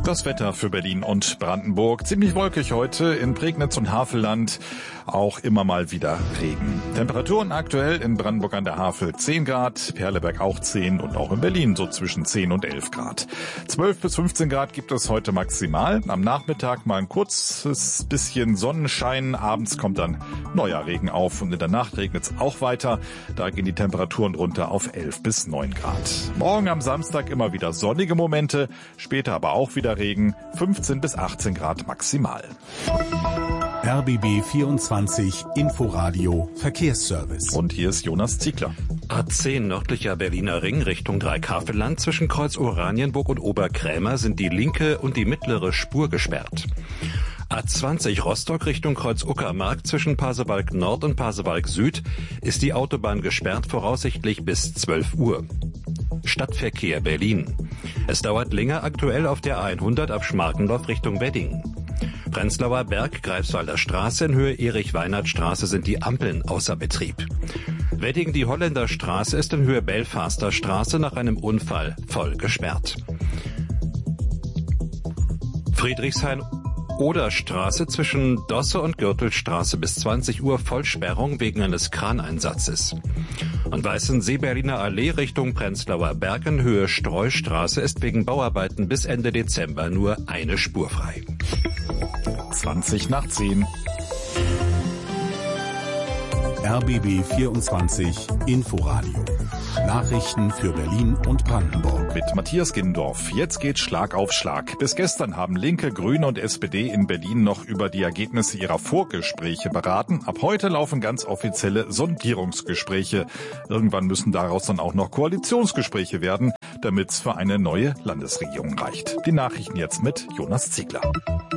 Das Wetter für Berlin und Brandenburg. Ziemlich wolkig heute in Prignitz und Havelland. Auch immer mal wieder Regen. Temperaturen aktuell in Brandenburg an der Havel 10 Grad, Perleberg auch 10 und auch in Berlin so zwischen 10 und 11 Grad. 12 bis 15 Grad gibt es heute maximal. Am Nachmittag mal ein kurzes bisschen Sonnenschein. Abends kommt dann neuer Regen auf und in der Nacht regnet es auch weiter. Da gehen die Temperaturen runter auf 11 bis 9 Grad. Morgen am Samstag immer wieder sonnige Momente, später aber auch wieder Regen, 15 bis 18 Grad maximal. RBB 24 Inforadio Verkehrsservice. Und hier ist Jonas Ziegler. A10 nördlicher Berliner Ring Richtung Dreikafelland. Zwischen Kreuz Oranienburg und Oberkrämer sind die linke und die mittlere Spur gesperrt. A20 Rostock Richtung Kreuz Uckermark. Zwischen Pasewalk Nord und Pasewalk Süd ist die Autobahn gesperrt, voraussichtlich bis 12 Uhr. Stadtverkehr Berlin. Es dauert länger aktuell auf der A100 ab Schmarkendorf Richtung Wedding. Prenzlauer Berg, Greifswalder Straße in Höhe Erich-Weinert-Straße sind die Ampeln außer Betrieb. Wedding, die Holländer Straße ist in Höhe Belfaster Straße nach einem Unfall voll gesperrt. Friedrichshain-Oder-Straße zwischen Dosse und Gürtelstraße bis 20 Uhr Vollsperrung wegen eines Kraneinsatzes. Und Weißensee-Berliner Allee Richtung Prenzlauer Berg in Höhe Streustraße ist wegen Bauarbeiten bis Ende Dezember nur eine Spur frei. 20 nach 10. RBB 24 Inforadio. Nachrichten für Berlin und Brandenburg. Mit Matthias Gindorf. Jetzt geht Schlag auf Schlag. Bis gestern haben Linke, Grüne und SPD in Berlin noch über die Ergebnisse ihrer Vorgespräche beraten. Ab heute laufen ganz offizielle Sondierungsgespräche. Irgendwann müssen daraus dann auch noch Koalitionsgespräche werden, damit es für eine neue Landesregierung reicht. Die Nachrichten jetzt mit Jonas Ziegler.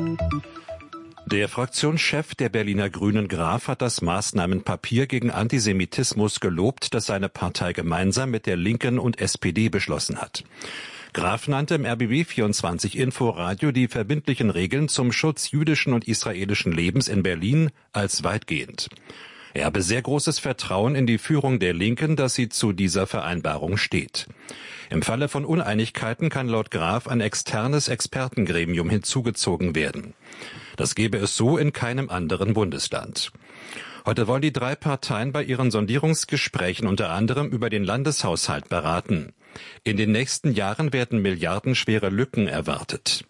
Der Fraktionschef der Berliner Grünen Graf hat das Maßnahmenpapier gegen Antisemitismus gelobt, das seine Partei gemeinsam mit der Linken und SPD beschlossen hat. Graf nannte im RBB 24 Inforadio die verbindlichen Regeln zum Schutz jüdischen und israelischen Lebens in Berlin als weitgehend. Er habe sehr großes Vertrauen in die Führung der Linken, dass sie zu dieser Vereinbarung steht. Im Falle von Uneinigkeiten kann laut Graf ein externes Expertengremium hinzugezogen werden. Das gäbe es so in keinem anderen Bundesland. Heute wollen die drei Parteien bei ihren Sondierungsgesprächen unter anderem über den Landeshaushalt beraten. In den nächsten Jahren werden milliardenschwere Lücken erwartet.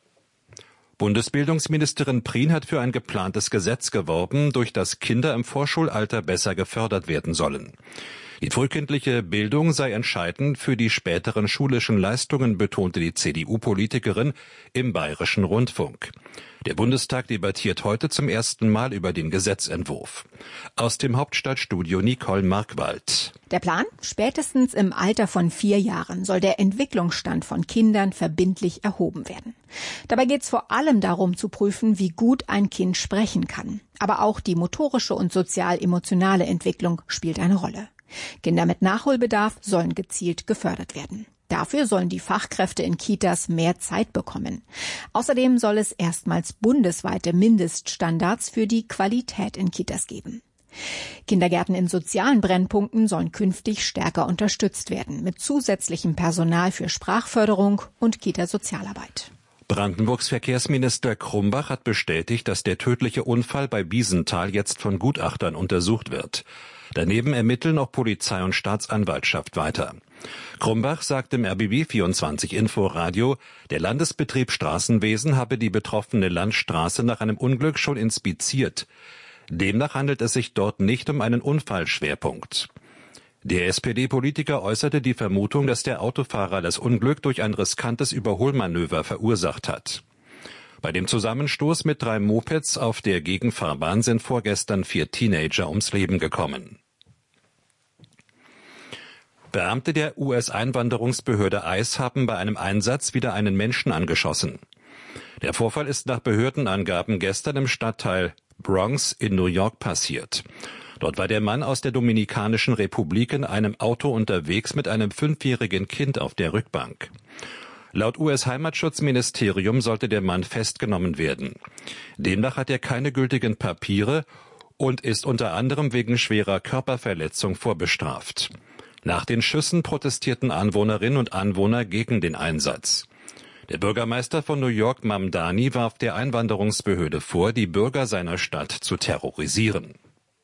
Bundesbildungsministerin Prien hat für ein geplantes Gesetz geworben, durch das Kinder im Vorschulalter besser gefördert werden sollen. Die frühkindliche Bildung sei entscheidend für die späteren schulischen Leistungen, betonte die CDU-Politikerin im Bayerischen Rundfunk. Der Bundestag debattiert heute zum ersten Mal über den Gesetzentwurf. Aus dem Hauptstadtstudio Nicole Markwald. Der Plan? Spätestens im Alter von 4 Jahren soll der Entwicklungsstand von Kindern verbindlich erhoben werden. Dabei geht es vor allem darum zu prüfen, wie gut ein Kind sprechen kann. Aber auch die motorische und sozial-emotionale Entwicklung spielt eine Rolle. Kinder mit Nachholbedarf sollen gezielt gefördert werden. Dafür sollen die Fachkräfte in Kitas mehr Zeit bekommen. Außerdem soll es erstmals bundesweite Mindeststandards für die Qualität in Kitas geben. Kindergärten in sozialen Brennpunkten sollen künftig stärker unterstützt werden, mit zusätzlichem Personal für Sprachförderung und Kita-Sozialarbeit. Brandenburgs Verkehrsminister Krumbach hat bestätigt, dass der tödliche Unfall bei Biesenthal jetzt von Gutachtern untersucht wird. Daneben ermitteln auch Polizei und Staatsanwaltschaft weiter. Krumbach sagt im RBB 24 Inforadio, der Landesbetrieb Straßenwesen habe die betroffene Landstraße nach einem Unglück schon inspiziert. Demnach handelt es sich dort nicht um einen Unfallschwerpunkt. Der SPD-Politiker äußerte die Vermutung, dass der Autofahrer das Unglück durch ein riskantes Überholmanöver verursacht hat. Bei dem Zusammenstoß mit 3 Mopeds auf der Gegenfahrbahn sind vorgestern 4 Teenager ums Leben gekommen. Beamte der US-Einwanderungsbehörde ICE haben bei einem Einsatz wieder einen Menschen angeschossen. Der Vorfall ist nach Behördenangaben gestern im Stadtteil Bronx in New York passiert. Dort war der Mann aus der Dominikanischen Republik in einem Auto unterwegs mit einem 5-jährigen Kind auf der Rückbank. Laut US-Heimatschutzministerium sollte der Mann festgenommen werden. Demnach hat er keine gültigen Papiere und ist unter anderem wegen schwerer Körperverletzung vorbestraft. Nach den Schüssen protestierten Anwohnerinnen und Anwohner gegen den Einsatz. Der Bürgermeister von New York, Mamdani, warf der Einwanderungsbehörde vor, die Bürger seiner Stadt zu terrorisieren.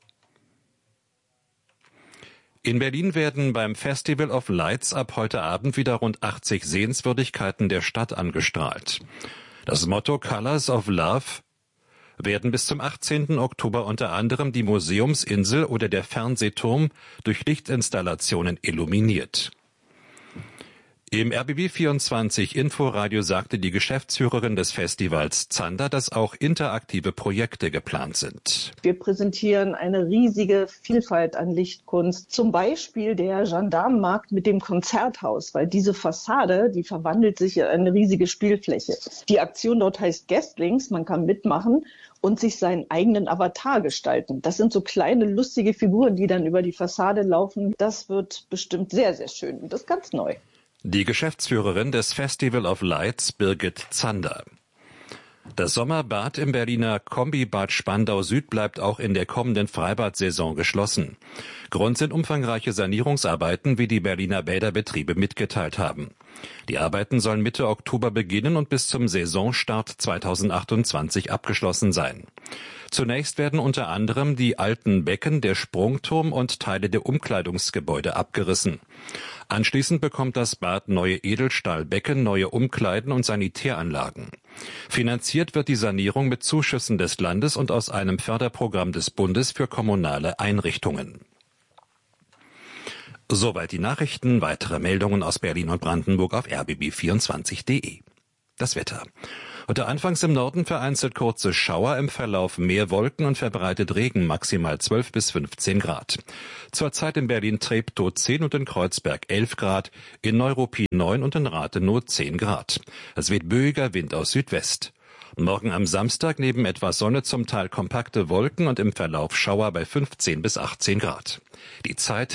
In Berlin werden beim Festival of Lights ab heute Abend wieder rund 80 Sehenswürdigkeiten der Stadt angestrahlt. Das Motto Colors of Love werden bis zum 18. Oktober unter anderem die Museumsinsel oder der Fernsehturm durch Lichtinstallationen illuminiert. Im RBB24 Inforadio sagte die Geschäftsführerin des Festivals Zander, dass auch interaktive Projekte geplant sind. Wir präsentieren eine riesige Vielfalt an Lichtkunst. Zum Beispiel der Gendarmenmarkt mit dem Konzerthaus, weil diese Fassade, die verwandelt sich in eine riesige Spielfläche. Die Aktion dort heißt Guestlings, man kann mitmachen und sich seinen eigenen Avatar gestalten. Das sind so kleine, lustige Figuren, die dann über die Fassade laufen. Das wird bestimmt sehr, sehr schön und das ist ganz neu. Die Geschäftsführerin des Festival of Lights, Birgit Zander. Das Sommerbad im Berliner Kombibad Spandau Süd bleibt auch in der kommenden Freibad-Saison geschlossen. Grund sind umfangreiche Sanierungsarbeiten, wie die Berliner Bäderbetriebe mitgeteilt haben. Die Arbeiten sollen Mitte Oktober beginnen und bis zum Saisonstart 2028 abgeschlossen sein. Zunächst werden unter anderem die alten Becken, der Sprungturm und Teile der Umkleidungsgebäude abgerissen. Anschließend bekommt das Bad neue Edelstahlbecken, neue Umkleiden und Sanitäranlagen. Finanziert wird die Sanierung mit Zuschüssen des Landes und aus einem Förderprogramm des Bundes für kommunale Einrichtungen. Soweit die Nachrichten. Weitere Meldungen aus Berlin und Brandenburg auf rbb24.de. Das Wetter. Heute anfangs im Norden vereinzelt kurze Schauer, im Verlauf mehr Wolken und verbreitet Regen, maximal 12 bis 15 Grad. Zurzeit in Berlin-Treptow 10 und in Kreuzberg 11 Grad, in Neuruppin 9 und in Rathenow 10 Grad. Es weht böiger Wind aus Südwest. Morgen am Samstag neben etwas Sonne zum Teil kompakte Wolken und im Verlauf Schauer bei 15 bis 18 Grad. Die Zeit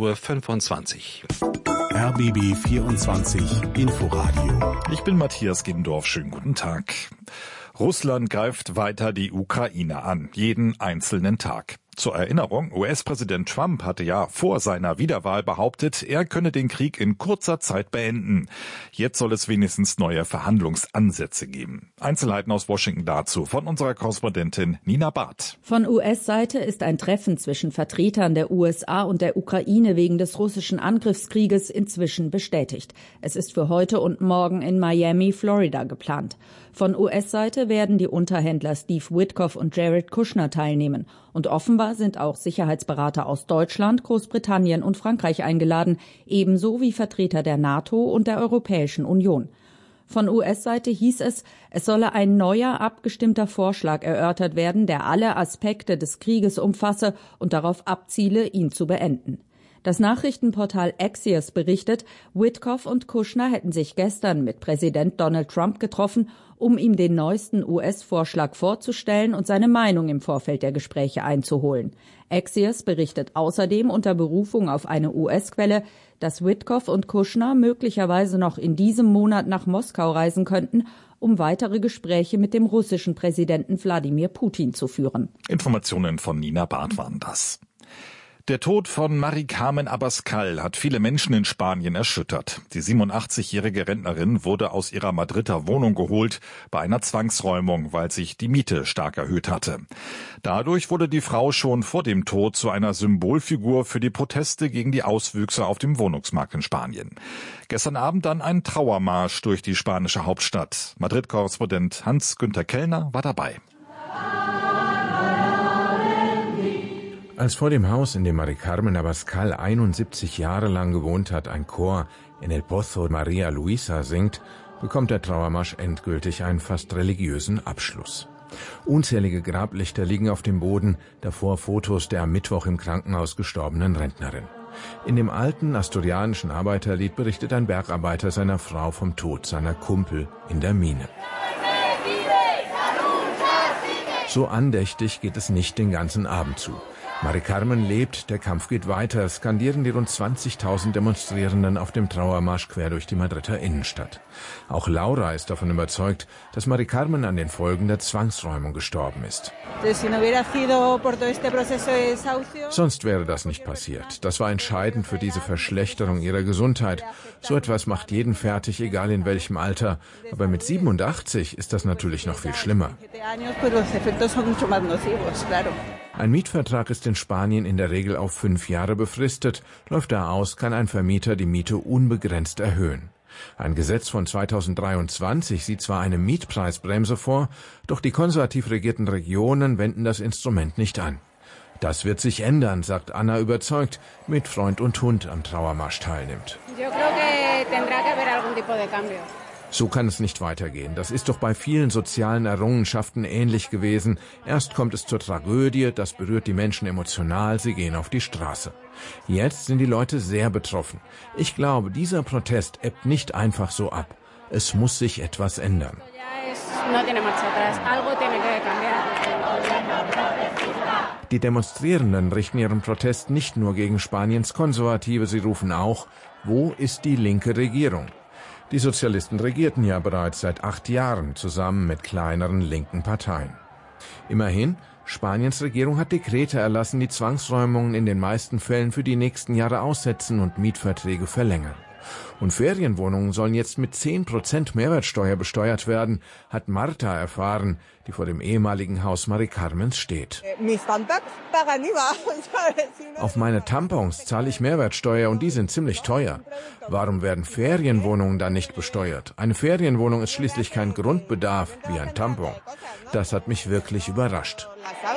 10:25 Uhr. RBB 24 Inforadio. Ich bin Matthias Gendorf. Schönen guten Tag. Russland greift weiter die Ukraine an, jeden einzelnen Tag. Zur Erinnerung, US-Präsident Trump hatte ja vor seiner Wiederwahl behauptet, er könne den Krieg in kurzer Zeit beenden. Jetzt soll es wenigstens neue Verhandlungsansätze geben. Einzelheiten aus Washington dazu von unserer Korrespondentin Nina Barth. Von US-Seite ist ein Treffen zwischen Vertretern der USA und der Ukraine wegen des russischen Angriffskrieges inzwischen bestätigt. Es ist für heute und morgen in Miami, Florida geplant. Von US-Seite werden die Unterhändler Steve Witkoff und Jared Kushner teilnehmen. Und offenbar sind auch Sicherheitsberater aus Deutschland, Großbritannien und Frankreich eingeladen, ebenso wie Vertreter der NATO und der Europäischen Union. Von US-Seite hieß es, es solle ein neuer, abgestimmter Vorschlag erörtert werden, der alle Aspekte des Krieges umfasse und darauf abziele, ihn zu beenden. Das Nachrichtenportal Axios berichtet, Witkoff und Kushner hätten sich gestern mit Präsident Donald Trump getroffen, um ihm den neuesten US-Vorschlag vorzustellen und seine Meinung im Vorfeld der Gespräche einzuholen. Axios berichtet außerdem unter Berufung auf eine US-Quelle, dass Witkoff und Kushner möglicherweise noch in diesem Monat nach Moskau reisen könnten, um weitere Gespräche mit dem russischen Präsidenten Wladimir Putin zu führen. Informationen von Nina Barth waren das. Der Tod von Mari-Carmen Abascal hat viele Menschen in Spanien erschüttert. Die 87-jährige Rentnerin wurde aus ihrer Madrider Wohnung geholt bei einer Zwangsräumung, weil sich die Miete stark erhöht hatte. Dadurch wurde die Frau schon vor dem Tod zu einer Symbolfigur für die Proteste gegen die Auswüchse auf dem Wohnungsmarkt in Spanien. Gestern Abend dann ein Trauermarsch durch die spanische Hauptstadt. Madrid-Korrespondent Hans-Günther Kellner war dabei. Als vor dem Haus, in dem Mari-Carmen Abascal 71 Jahre lang gewohnt hat, ein Chor in El Pozo Maria Luisa singt, bekommt der Trauermarsch endgültig einen fast religiösen Abschluss. Unzählige Grablichter liegen auf dem Boden, davor Fotos der am Mittwoch im Krankenhaus gestorbenen Rentnerin. In dem alten asturianischen Arbeiterlied berichtet ein Bergarbeiter seiner Frau vom Tod seiner Kumpel in der Mine. So andächtig geht es nicht den ganzen Abend zu. Mari Carmen lebt, der Kampf geht weiter, skandieren die rund 20.000 Demonstrierenden auf dem Trauermarsch quer durch die Madrider Innenstadt. Auch Laura ist davon überzeugt, dass Mari Carmen an den Folgen der Zwangsräumung gestorben ist. Sonst wäre das nicht passiert. Das war entscheidend für diese Verschlechterung ihrer Gesundheit. So etwas macht jeden fertig, egal in welchem Alter. Aber mit 87 ist das natürlich noch viel schlimmer. Ein Mietvertrag ist in Spanien in der Regel auf 5 Jahre befristet. Läuft er aus, kann ein Vermieter die Miete unbegrenzt erhöhen. Ein Gesetz von 2023 sieht zwar eine Mietpreisbremse vor, doch die konservativ regierten Regionen wenden das Instrument nicht an. Das wird sich ändern, sagt Anna überzeugt, mit Freund und Hund am Trauermarsch teilnimmt. So kann es nicht weitergehen. Das ist doch bei vielen sozialen Errungenschaften ähnlich gewesen. Erst kommt es zur Tragödie, das berührt die Menschen emotional, sie gehen auf die Straße. Jetzt sind die Leute sehr betroffen. Ich glaube, dieser Protest ebbt nicht einfach so ab. Es muss sich etwas ändern. Die Demonstrierenden richten ihren Protest nicht nur gegen Spaniens Konservative, sie rufen auch, wo ist die linke Regierung? Die Sozialisten regierten ja bereits seit 8 Jahren zusammen mit kleineren linken Parteien. Immerhin, Spaniens Regierung hat Dekrete erlassen, die Zwangsräumungen in den meisten Fällen für die nächsten Jahre aussetzen und Mietverträge verlängern. Und Ferienwohnungen sollen jetzt mit 10% Mehrwertsteuer besteuert werden, hat Marta erfahren, die vor dem ehemaligen Haus Mari Carmens steht. Auf meine Tampons zahle ich Mehrwertsteuer und die sind ziemlich teuer. Warum werden Ferienwohnungen dann nicht besteuert? Eine Ferienwohnung ist schließlich kein Grundbedarf wie ein Tampon. Das hat mich wirklich überrascht.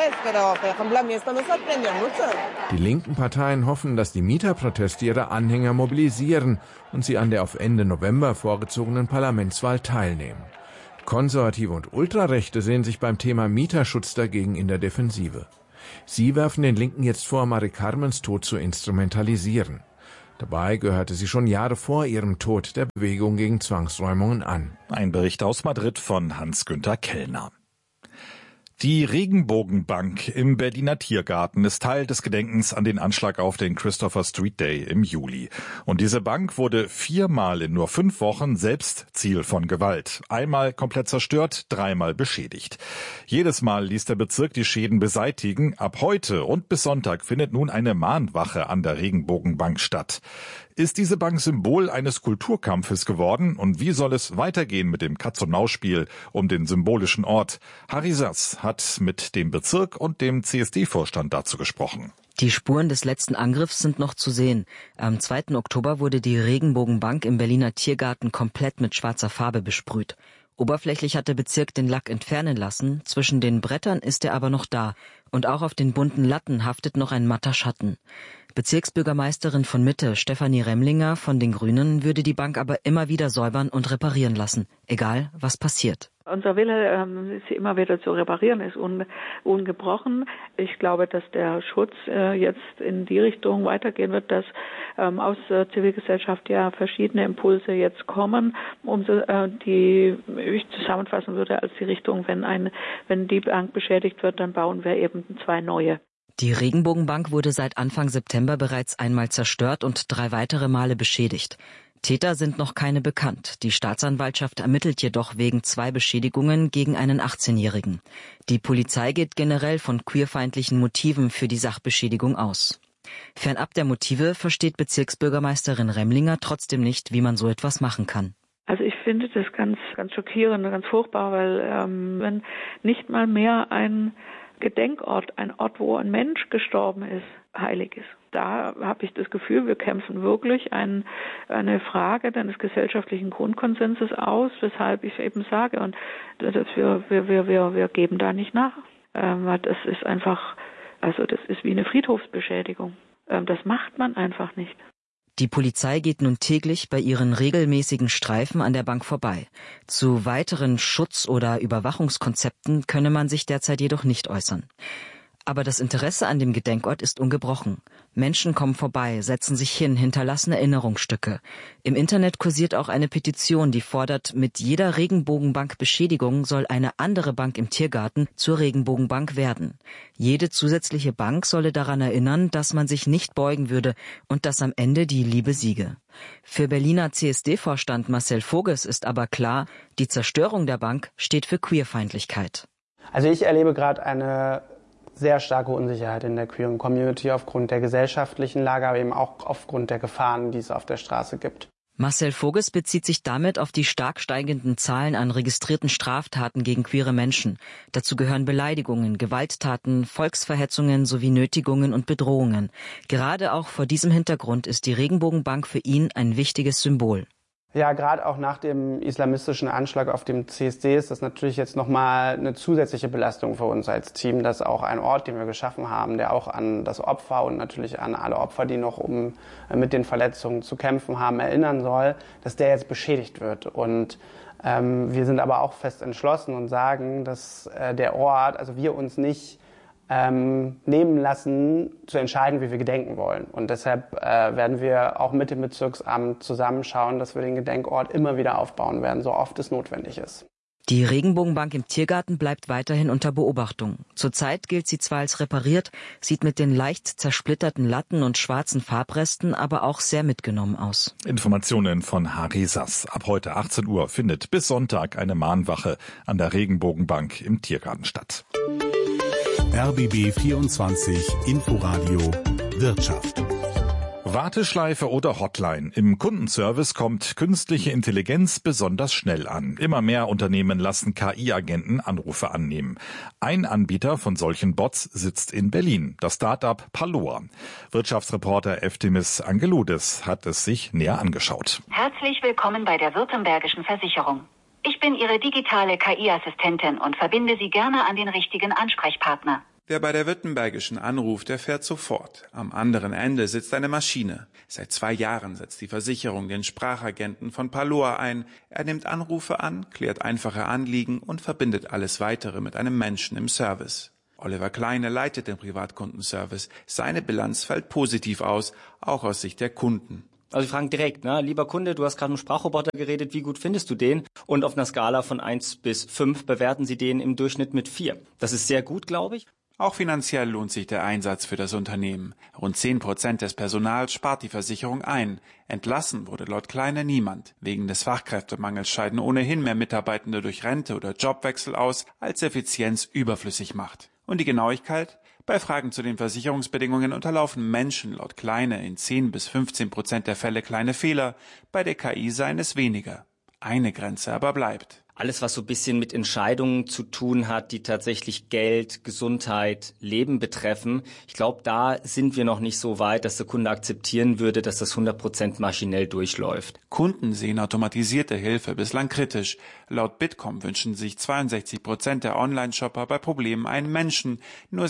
Die linken Parteien hoffen, dass die Mieterproteste ihre Anhänger mobilisieren und sie an der auf Ende November vorgezogenen Parlamentswahl teilnehmen. Konservative und Ultrarechte sehen sich beim Thema Mieterschutz dagegen in der Defensive. Sie werfen den Linken jetzt vor, Mari Carmens Tod zu instrumentalisieren. Dabei gehörte sie schon Jahre vor ihrem Tod der Bewegung gegen Zwangsräumungen an. Ein Bericht aus Madrid von Hans-Günther Kellner. Die Regenbogenbank im Berliner Tiergarten ist Teil des Gedenkens an den Anschlag auf den Christopher Street Day im Juli. Und diese Bank wurde 4-mal in nur 5 Wochen selbst Ziel von Gewalt. Einmal komplett zerstört, 3-mal beschädigt. Jedes Mal ließ der Bezirk die Schäden beseitigen. Ab heute und bis Sonntag findet nun eine Mahnwache an der Regenbogenbank statt. Ist diese Bank Symbol eines Kulturkampfes geworden? Und wie soll es weitergehen mit dem Katz-und-Maus-Spiel um den symbolischen Ort? Harry Sass hat mit dem Bezirk und dem CSD-Vorstand dazu gesprochen. Die Spuren des letzten Angriffs sind noch zu sehen. Am 2. Oktober wurde die Regenbogenbank im Berliner Tiergarten komplett mit schwarzer Farbe besprüht. Oberflächlich hat der Bezirk den Lack entfernen lassen, zwischen den Brettern ist er aber noch da. Und auch auf den bunten Latten haftet noch ein matter Schatten. Bezirksbürgermeisterin von Mitte, Stefanie Remlinger von den Grünen, würde die Bank aber immer wieder säubern und reparieren lassen, egal was passiert. Unser Wille, sie immer wieder zu reparieren, ist ungebrochen. Ich glaube, dass der Schutz jetzt in die Richtung weitergehen wird, dass aus der Zivilgesellschaft ja verschiedene Impulse jetzt kommen, die ich zusammenfassen würde als die Richtung, wenn die Bank beschädigt wird, dann bauen wir eben 2 neue. Die Regenbogenbank wurde seit Anfang September bereits einmal zerstört und 3 weitere Male beschädigt. Täter sind noch keine bekannt. Die Staatsanwaltschaft ermittelt jedoch wegen 2 Beschädigungen gegen einen 18-Jährigen. Die Polizei geht generell von queerfeindlichen Motiven für die Sachbeschädigung aus. Fernab der Motive versteht Bezirksbürgermeisterin Remlinger trotzdem nicht, wie man so etwas machen kann. Also ich finde das ganz, ganz schockierend und ganz furchtbar, weil wenn nicht mal mehr ein Gedenkort, ein Ort, wo ein Mensch gestorben ist, heilig ist. Da habe ich das Gefühl, wir kämpfen wirklich eine Frage des gesellschaftlichen Grundkonsenses aus, weshalb ich eben sage, und dass wir geben da nicht nach. Das ist einfach, also das ist wie eine Friedhofsbeschädigung. Das macht man einfach nicht. Die Polizei geht nun täglich bei ihren regelmäßigen Streifen an der Bank vorbei. Zu weiteren Schutz- oder Überwachungskonzepten könne man sich derzeit jedoch nicht äußern. Aber das Interesse an dem Gedenkort ist ungebrochen. Menschen kommen vorbei, setzen sich hin, hinterlassen Erinnerungsstücke. Im Internet kursiert auch eine Petition, die fordert, mit jeder Regenbogenbank-Beschädigung soll eine andere Bank im Tiergarten zur Regenbogenbank werden. Jede zusätzliche Bank solle daran erinnern, dass man sich nicht beugen würde und dass am Ende die Liebe siege. Für Berliner CSD-Vorstand Marcel Voges ist aber klar, die Zerstörung der Bank steht für Queerfeindlichkeit. Also ich erlebe gerade eine sehr starke Unsicherheit in der queeren Community aufgrund der gesellschaftlichen Lage, aber eben auch aufgrund der Gefahren, die es auf der Straße gibt. Marcel Voges bezieht sich damit auf die stark steigenden Zahlen an registrierten Straftaten gegen queere Menschen. Dazu gehören Beleidigungen, Gewalttaten, Volksverhetzungen sowie Nötigungen und Bedrohungen. Gerade auch vor diesem Hintergrund ist die Regenbogenbank für ihn ein wichtiges Symbol. Ja, gerade auch nach dem islamistischen Anschlag auf dem CSD ist das natürlich jetzt nochmal eine zusätzliche Belastung für uns als Team, dass auch ein Ort, den wir geschaffen haben, der auch an das Opfer und natürlich an alle Opfer, die noch mit den Verletzungen zu kämpfen haben, erinnern soll, dass der jetzt beschädigt wird. Und wir sind aber auch fest entschlossen und sagen, dass der Ort, also wir uns nicht nehmen lassen, zu entscheiden, wie wir gedenken wollen. Und deshalb werden wir auch mit dem Bezirksamt zusammenschauen, dass wir den Gedenkort immer wieder aufbauen werden, so oft es notwendig ist. Die Regenbogenbank im Tiergarten bleibt weiterhin unter Beobachtung. Zurzeit gilt sie zwar als repariert, sieht mit den leicht zersplitterten Latten und schwarzen Farbresten aber auch sehr mitgenommen aus. Informationen von Harry Sass. Ab heute 18 Uhr findet bis Sonntag eine Mahnwache an der Regenbogenbank im Tiergarten statt. RBB 24 Inforadio Wirtschaft. Warteschleife oder Hotline. Im Kundenservice kommt künstliche Intelligenz besonders schnell an. Immer mehr Unternehmen lassen KI-Agenten Anrufe annehmen. Ein Anbieter von solchen Bots sitzt in Berlin, das Start-up Paloa. Wirtschaftsreporter Eftimis Angeloudis hat es sich näher angeschaut. Herzlich willkommen bei der Württembergischen Versicherung. Ich bin Ihre digitale KI-Assistentin und verbinde Sie gerne an den richtigen Ansprechpartner. Wer bei der Württembergischen anruft, der fährt sofort. Am anderen Ende sitzt eine Maschine. Seit 2 Jahren setzt die Versicherung den Sprachagenten von Paloa ein. Er nimmt Anrufe an, klärt einfache Anliegen und verbindet alles Weitere mit einem Menschen im Service. Oliver Kleine leitet den Privatkundenservice. Seine Bilanz fällt positiv aus, auch aus Sicht der Kunden. Also wir fragen direkt, lieber Kunde, du hast gerade mit dem Sprachroboter geredet, wie gut findest du den? Und auf einer Skala von 1 bis 5 bewerten Sie den im Durchschnitt mit 4. Das ist sehr gut, glaube ich. Auch finanziell lohnt sich der Einsatz für das Unternehmen. Rund 10% des Personals spart die Versicherung ein. Entlassen wurde laut Kleine niemand. Wegen des Fachkräftemangels scheiden ohnehin mehr Mitarbeitende durch Rente oder Jobwechsel aus, als Effizienz überflüssig macht. Und die Genauigkeit? Bei Fragen zu den Versicherungsbedingungen unterlaufen Menschen laut Kleine in 10 bis 15% der Fälle kleine Fehler. Bei der KI seien es weniger. Eine Grenze aber bleibt. Alles, was so ein bisschen mit Entscheidungen zu tun hat, die tatsächlich Geld, Gesundheit, Leben betreffen. Ich glaube, da sind wir noch nicht so weit, dass der Kunde akzeptieren würde, dass das 100% maschinell durchläuft. Kunden sehen automatisierte Hilfe bislang kritisch. Laut Bitkom wünschen sich 62% der Online-Shopper bei Problemen einen Menschen, nur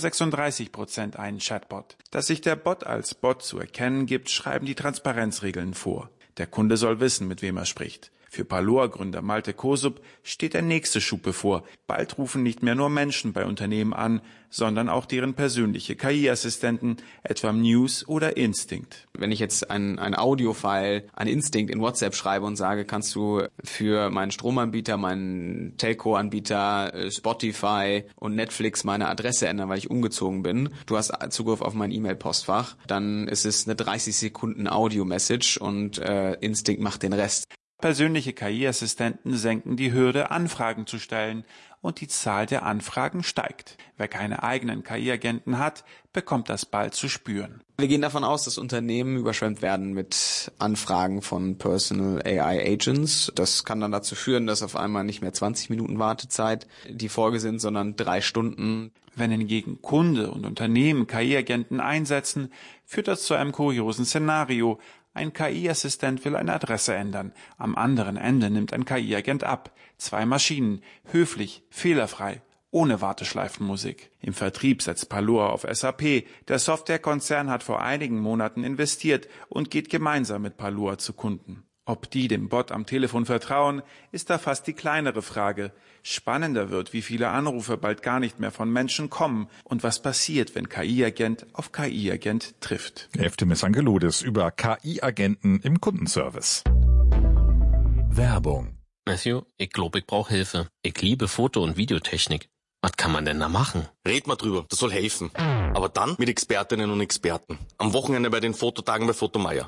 36% einen Chatbot. Dass sich der Bot als Bot zu erkennen gibt, schreiben die Transparenzregeln vor. Der Kunde soll wissen, mit wem er spricht. Für Paloa-Gründer Malte Kosup steht der nächste Schub bevor. Bald rufen nicht mehr nur Menschen bei Unternehmen an, sondern auch deren persönliche KI-Assistenten, etwa News oder Instinct. Wenn ich jetzt ein Audio-File an Instinct in WhatsApp schreibe und sage, kannst du für meinen Stromanbieter, meinen Telco-Anbieter, Spotify und Netflix meine Adresse ändern, weil ich umgezogen bin, du hast Zugriff auf mein E-Mail-Postfach, dann ist es eine 30 Sekunden Audio-Message und Instinct macht den Rest. Persönliche KI-Assistenten senken die Hürde, Anfragen zu stellen, und die Zahl der Anfragen steigt. Wer keine eigenen KI-Agenten hat, bekommt das bald zu spüren. Wir gehen davon aus, dass Unternehmen überschwemmt werden mit Anfragen von Personal AI Agents. Das kann dann dazu führen, dass auf einmal nicht mehr 20 Minuten Wartezeit die Folge sind, sondern 3 Stunden. Wenn hingegen Kunde und Unternehmen KI-Agenten einsetzen, führt das zu einem kuriosen Szenario. Ein KI-Assistent will eine Adresse ändern. Am anderen Ende nimmt ein KI-Agent ab. 2 Maschinen, höflich, fehlerfrei, ohne Warteschleifenmusik. Im Vertrieb setzt Paloa auf SAP. Der Softwarekonzern hat vor einigen Monaten investiert und geht gemeinsam mit Paloa zu Kunden. Ob die dem Bot am Telefon vertrauen, ist da fast die kleinere Frage. Spannender wird, wie viele Anrufe bald gar nicht mehr von Menschen kommen und was passiert, wenn KI-Agent auf KI-Agent trifft. Eftimis Angeloudis über KI-Agenten im Kundenservice. Werbung. Matthew, ich glaube, ich brauche Hilfe. Ich liebe Foto- und Videotechnik. Was kann man denn da machen? Red mal drüber, das soll helfen. Aber dann mit Expertinnen und Experten. Am Wochenende bei den Fototagen bei Fotomeier.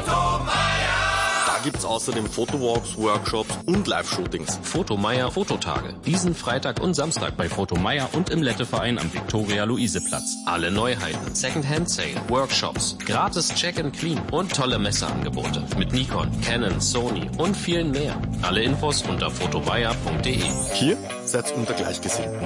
Da gibt's außerdem Fotowalks, Workshops und Live-Shootings. Fotomeier Fototage. Diesen Freitag und Samstag bei Fotomeier und im Letteverein am Viktoria-Luise-Platz. Alle Neuheiten, Second-Hand-Sale, Workshops, gratis Check-and-Clean und tolle Messeangebote. Mit Nikon, Canon, Sony und vielen mehr. Alle Infos unter fotomeier.de. Hier seid's unter Gleichgesinnten.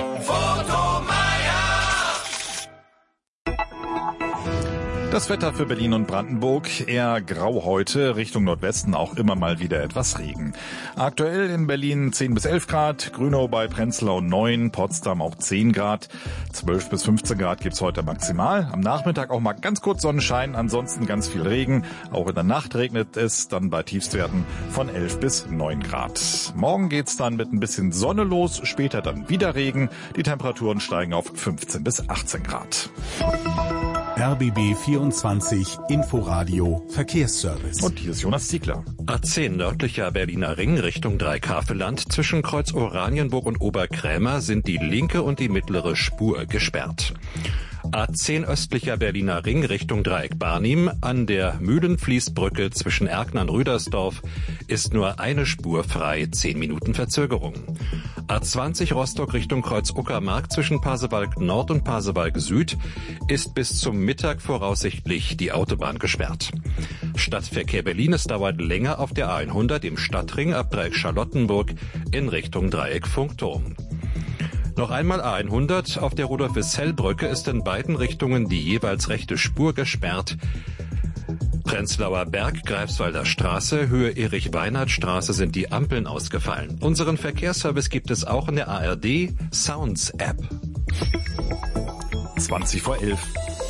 Das Wetter für Berlin und Brandenburg eher grau heute, Richtung Nordwesten auch immer mal wieder etwas Regen. Aktuell in Berlin 10 bis 11 Grad, Grünau bei Prenzlau 9, Potsdam auch 10 Grad, 12 bis 15 Grad gibt's heute maximal. Am Nachmittag auch mal ganz kurz Sonnenschein, ansonsten ganz viel Regen. Auch in der Nacht regnet es dann bei Tiefstwerten von 11 bis 9 Grad. Morgen geht's dann mit ein bisschen Sonne los, später dann wieder Regen. Die Temperaturen steigen auf 15 bis 18 Grad. RBB 24 Inforadio Verkehrsservice. Und hier ist Jonas Ziegler. A10 nördlicher Berliner Ring Richtung Dreikafel-Land. Zwischen Kreuz Oranienburg und Oberkrämer sind die linke und die mittlere Spur gesperrt. A10 östlicher Berliner Ring Richtung Dreieck Barnim. An der Mühlenfließbrücke zwischen Erkner und Rüdersdorf ist nur eine Spur frei, 10 Minuten Verzögerung. A20 Rostock Richtung Kreuz Uckermark zwischen Pasewalk Nord und Pasewalk Süd ist bis zum Mittag voraussichtlich die Autobahn gesperrt. Stadtverkehr Berlin, es dauert länger auf der A100 im Stadtring ab Dreieck Charlottenburg in Richtung Dreieck Funkturm. Noch einmal A100 auf der Rudolf-Wissell-Brücke ist in beiden Richtungen die jeweils rechte Spur gesperrt. Prenzlauer Berg, Greifswalder Straße, Höhe Erich-Weinert-Straße sind die Ampeln ausgefallen. Unseren Verkehrsservice gibt es auch in der ARD Sounds App. 20 vor 11.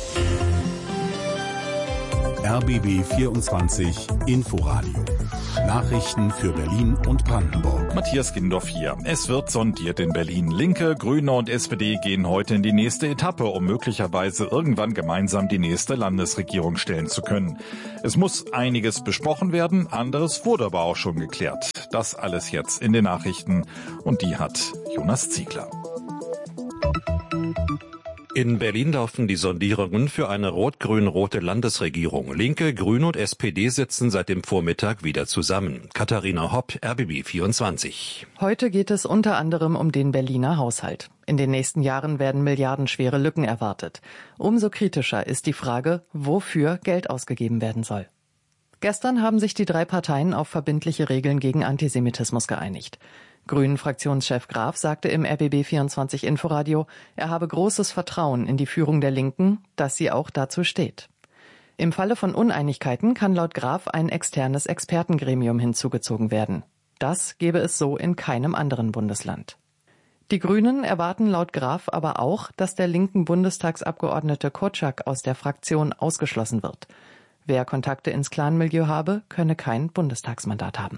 RBB 24 Inforadio. Nachrichten für Berlin und Brandenburg. Matthias Gindorf hier. Es wird sondiert in Berlin. Linke, Grüne und SPD gehen heute in die nächste Etappe, um möglicherweise irgendwann gemeinsam die nächste Landesregierung stellen zu können. Es muss einiges besprochen werden, anderes wurde aber auch schon geklärt. Das alles jetzt in den Nachrichten und die hat Jonas Ziegler. In Berlin laufen die Sondierungen für eine rot-grün-rote Landesregierung. Linke, Grüne und SPD sitzen seit dem Vormittag wieder zusammen. Katharina Hopp, RBB 24. Heute geht es unter anderem um den Berliner Haushalt. In den nächsten Jahren werden milliardenschwere Lücken erwartet. Umso kritischer ist die Frage, wofür Geld ausgegeben werden soll. Gestern haben sich die 3 Parteien auf verbindliche Regeln gegen Antisemitismus geeinigt. Grünen-Fraktionschef Graf sagte im RBB 24 Inforadio, er habe großes Vertrauen in die Führung der Linken, dass sie auch dazu steht. Im Falle von Uneinigkeiten kann laut Graf ein externes Expertengremium hinzugezogen werden. Das gäbe es so in keinem anderen Bundesland. Die Grünen erwarten laut Graf aber auch, dass der linken Bundestagsabgeordnete Korczak aus der Fraktion ausgeschlossen wird. Wer Kontakte ins Clanmilieu habe, könne kein Bundestagsmandat haben.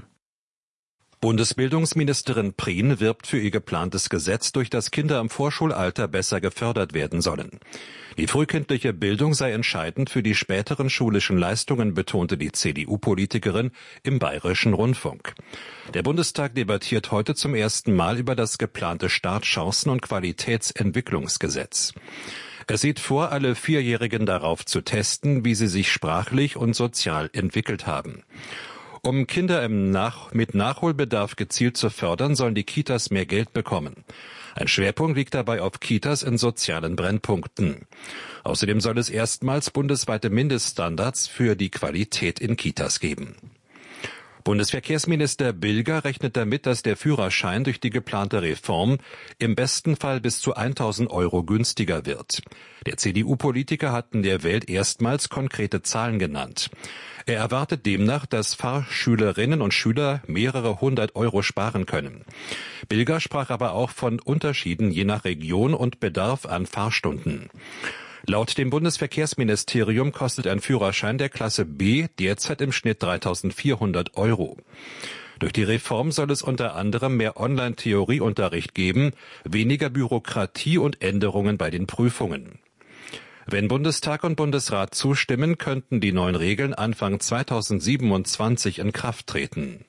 Bundesbildungsministerin Prien wirbt für ihr geplantes Gesetz, durch das Kinder im Vorschulalter besser gefördert werden sollen. Die frühkindliche Bildung sei entscheidend für die späteren schulischen Leistungen, betonte die CDU-Politikerin im Bayerischen Rundfunk. Der Bundestag debattiert heute zum ersten Mal über das geplante Startchancen- und Qualitätsentwicklungsgesetz. Es sieht vor, alle Vierjährigen darauf zu testen, wie sie sich sprachlich und sozial entwickelt haben. Um Kinder mit Nachholbedarf gezielt zu fördern, sollen die Kitas mehr Geld bekommen. Ein Schwerpunkt liegt dabei auf Kitas in sozialen Brennpunkten. Außerdem soll es erstmals bundesweite Mindeststandards für die Qualität in Kitas geben. Bundesverkehrsminister Bilger rechnet damit, dass der Führerschein durch die geplante Reform im besten Fall bis zu 1.000 € günstiger wird. Der CDU-Politiker hat in der Welt erstmals konkrete Zahlen genannt. Er erwartet demnach, dass Fahrschülerinnen und Schüler mehrere 100 € sparen können. Bilger sprach aber auch von Unterschieden je nach Region und Bedarf an Fahrstunden. Laut dem Bundesverkehrsministerium kostet ein Führerschein der Klasse B derzeit im Schnitt 3.400 €. Durch die Reform soll es unter anderem mehr Online-Theorieunterricht geben, weniger Bürokratie und Änderungen bei den Prüfungen. Wenn Bundestag und Bundesrat zustimmen, könnten die neuen Regeln Anfang 2027 in Kraft treten.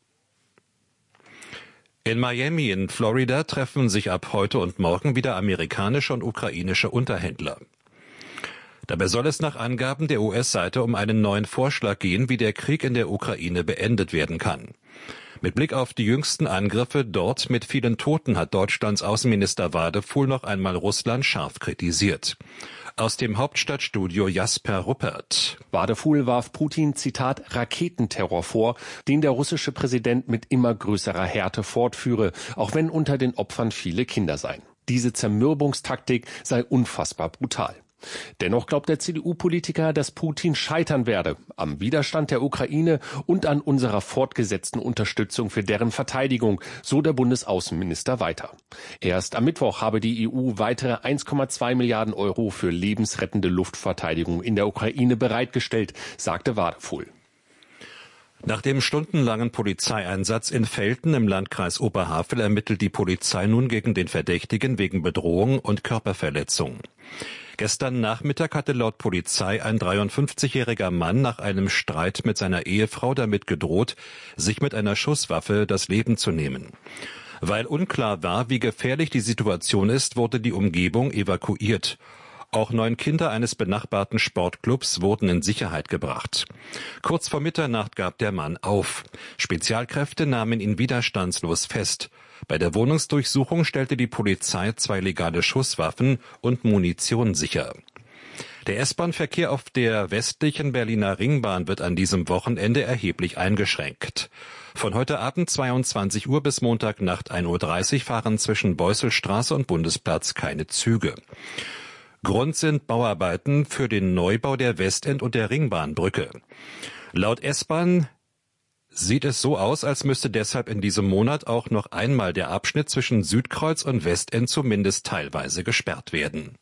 In Miami in Florida treffen sich ab heute und morgen wieder amerikanische und ukrainische Unterhändler. Dabei soll es nach Angaben der US-Seite um einen neuen Vorschlag gehen, wie der Krieg in der Ukraine beendet werden kann. Mit Blick auf die jüngsten Angriffe dort mit vielen Toten hat Deutschlands Außenminister Wadefuhl noch einmal Russland scharf kritisiert. Aus dem Hauptstadtstudio Jasper Ruppert. Wadefuhl warf Putin, Zitat, Raketenterror vor, den der russische Präsident mit immer größerer Härte fortführe, auch wenn unter den Opfern viele Kinder seien. Diese Zermürbungstaktik sei unfassbar brutal. Dennoch glaubt der CDU-Politiker, dass Putin scheitern werde am Widerstand der Ukraine und an unserer fortgesetzten Unterstützung für deren Verteidigung, so der Bundesaußenminister weiter. Erst am Mittwoch habe die EU weitere 1,2 Milliarden € für lebensrettende Luftverteidigung in der Ukraine bereitgestellt, sagte Wadefuhl. Nach dem stundenlangen Polizeieinsatz in Velten im Landkreis Oberhavel ermittelt die Polizei nun gegen den Verdächtigen wegen Bedrohung und Körperverletzung. Gestern Nachmittag hatte laut Polizei ein 53-jähriger Mann nach einem Streit mit seiner Ehefrau damit gedroht, sich mit einer Schusswaffe das Leben zu nehmen. Weil unklar war, wie gefährlich die Situation ist, wurde die Umgebung evakuiert. Auch 9 Kinder eines benachbarten Sportclubs wurden in Sicherheit gebracht. Kurz vor Mitternacht gab der Mann auf. Spezialkräfte nahmen ihn widerstandslos fest. Bei der Wohnungsdurchsuchung stellte die Polizei 2 legale Schusswaffen und Munition sicher. Der S-Bahn-Verkehr auf der westlichen Berliner Ringbahn wird an diesem Wochenende erheblich eingeschränkt. Von heute Abend 22 Uhr bis Montagnacht 1:30 Uhr fahren zwischen Beusselstraße und Bundesplatz keine Züge. Grund sind Bauarbeiten für den Neubau der Westend- und der Ringbahnbrücke. Laut S-Bahn sieht es so aus, als müsste deshalb in diesem Monat auch noch einmal der Abschnitt zwischen Südkreuz und Westend zumindest teilweise gesperrt werden.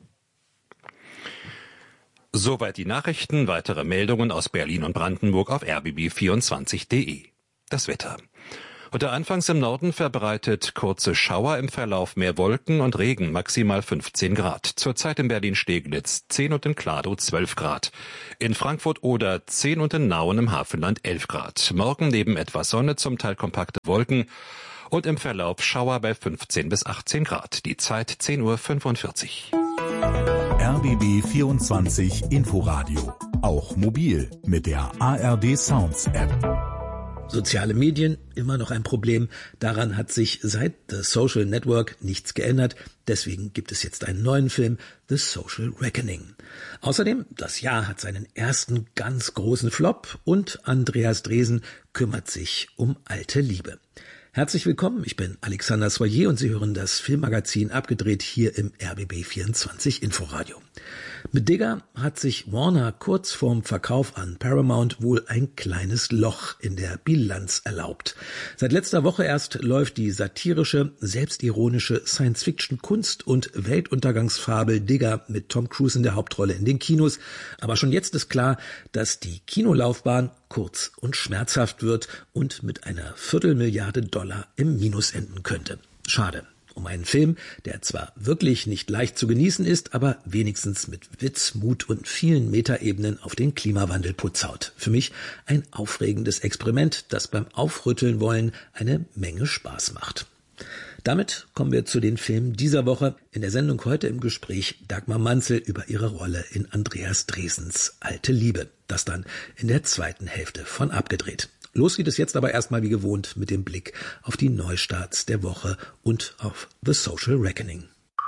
Soweit die Nachrichten. Weitere Meldungen aus Berlin und Brandenburg auf rbb24.de. Das Wetter. Heute anfangs im Norden verbreitet kurze Schauer, im Verlauf mehr Wolken und Regen, maximal 15 Grad. Zurzeit in Berlin-Steglitz 10 und in Kladow 12 Grad. In Frankfurt-Oder 10 und in Nauen im Hafenland 11 Grad. Morgen neben etwas Sonne, zum Teil kompakte Wolken und im Verlauf Schauer bei 15 bis 18 Grad. Die Zeit 10:45 Uhr. RBB 24 Inforadio. Auch mobil mit der ARD Sounds App. Soziale Medien, immer noch ein Problem. Daran hat sich seit The Social Network nichts geändert. Deswegen gibt es jetzt einen neuen Film, The Social Reckoning. Außerdem, das Jahr hat seinen ersten ganz großen Flop und Andreas Dresen kümmert sich um alte Liebe. Herzlich willkommen, ich bin Alexander Soyer und Sie hören das Filmmagazin Abgedreht hier im RBB 24 Inforadio. Mit Digger hat sich Warner kurz vorm Verkauf an Paramount wohl ein kleines Loch in der Bilanz erlaubt. Seit letzter Woche erst läuft die satirische, selbstironische Science-Fiction-Kunst- und Weltuntergangsfabel Digger mit Tom Cruise in der Hauptrolle in den Kinos. Aber schon jetzt ist klar, dass die Kinolaufbahn kurz und schmerzhaft wird und mit einer $250 im Minus enden könnte. Schade. Um einen Film, der zwar wirklich nicht leicht zu genießen ist, aber wenigstens mit Witz, Mut und vielen Metaebenen auf den Klimawandel putzaut. Für mich ein aufregendes Experiment, das beim Aufrütteln wollen eine Menge Spaß macht. Damit kommen wir zu den Filmen dieser Woche. In der Sendung heute im Gespräch Dagmar Manzel über ihre Rolle in Andreas Dresens Alte Liebe. Das dann in der zweiten Hälfte von Abgedreht. Los geht es jetzt aber erstmal wie gewohnt mit dem Blick auf die Neustarts der Woche und auf The Social Reckoning.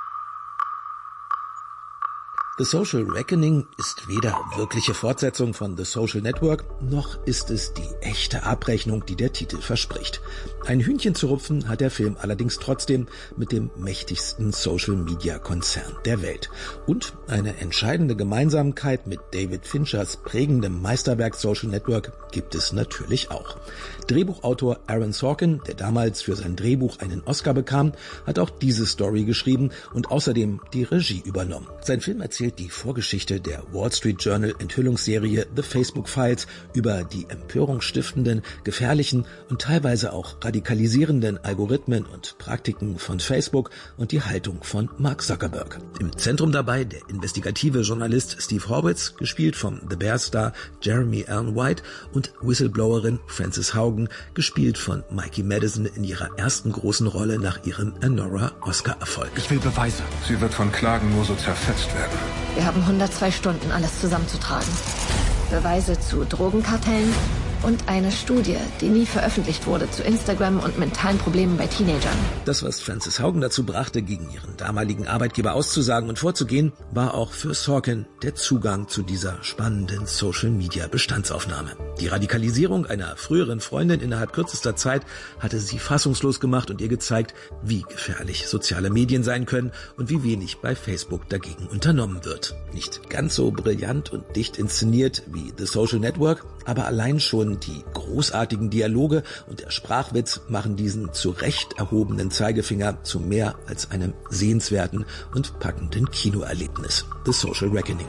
The Social Reckoning ist weder wirkliche Fortsetzung von The Social Network, noch ist es die echte Abrechnung, die der Titel verspricht. Ein Hühnchen zu rupfen hat der Film allerdings trotzdem mit dem mächtigsten Social-Media-Konzern der Welt. Und eine entscheidende Gemeinsamkeit mit David Finchers prägendem Meisterwerk Social Network gibt es natürlich auch. Drehbuchautor Aaron Sorkin, der damals für sein Drehbuch einen Oscar bekam, hat auch diese Story geschrieben und außerdem die Regie übernommen. Sein Film erzählt erzählt die Vorgeschichte der Wall Street Journal Enthüllungsserie The Facebook Files über die empörungsstiftenden, gefährlichen und teilweise auch radikalisierenden Algorithmen und Praktiken von Facebook und die Haltung von Mark Zuckerberg. Im Zentrum dabei der investigative Journalist Steve Horwitz, gespielt vom The Bear-Star Jeremy Allen White, und Whistleblowerin Frances Haugen, gespielt von Mikey Madison in ihrer ersten großen Rolle nach ihrem Anora-Oscar-Erfolg. Ich will Beweise. Sie wird von Klagen nur so zerfetzt werden. Wir haben 102 Stunden, alles zusammenzutragen. Beweise zu Drogenkartellen und eine Studie, die nie veröffentlicht wurde, zu Instagram und mentalen Problemen bei Teenagern. Das, was Frances Haugen dazu brachte, gegen ihren damaligen Arbeitgeber auszusagen und vorzugehen, war auch für Sorkin der Zugang zu dieser spannenden Social-Media-Bestandsaufnahme. Die Radikalisierung einer früheren Freundin innerhalb kürzester Zeit hatte sie fassungslos gemacht und ihr gezeigt, wie gefährlich soziale Medien sein können und wie wenig bei Facebook dagegen unternommen wird. Nicht ganz so brillant und dicht inszeniert wie The Social Network, aber allein schon die großartigen Dialoge und der Sprachwitz machen diesen zu Recht erhobenen Zeigefinger zu mehr als einem sehenswerten und packenden Kinoerlebnis. The Social Reckoning.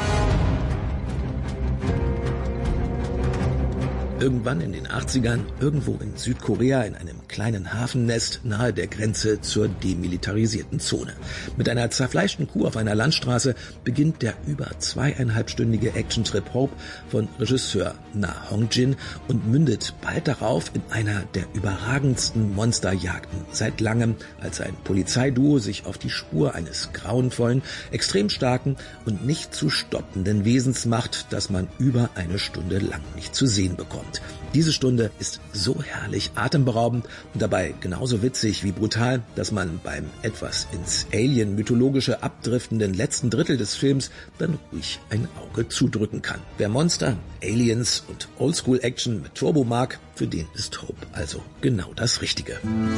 Irgendwann in den 80ern, irgendwo in Südkorea, in einem kleinen Hafennest nahe der Grenze zur demilitarisierten Zone. Mit einer zerfleischten Kuh auf einer Landstraße beginnt der über 2,5-stündige Actiontrip Hope von Regisseur Na Hong-jin und mündet bald darauf in einer der überragendsten Monsterjagden seit langem, als ein Polizeiduo sich auf die Spur eines grauenvollen, extrem starken und nicht zu stoppenden Wesens macht, das man über eine Stunde lang nicht zu sehen bekommt. Diese Stunde ist so herrlich atemberaubend und dabei genauso witzig wie brutal, dass man beim etwas ins Alien-mythologische abdriftenden letzten Drittel des Films dann ruhig ein Auge zudrücken kann. Wer Monster, Aliens und Oldschool-Action mit Turbo mag, für den ist Hope also genau das Richtige.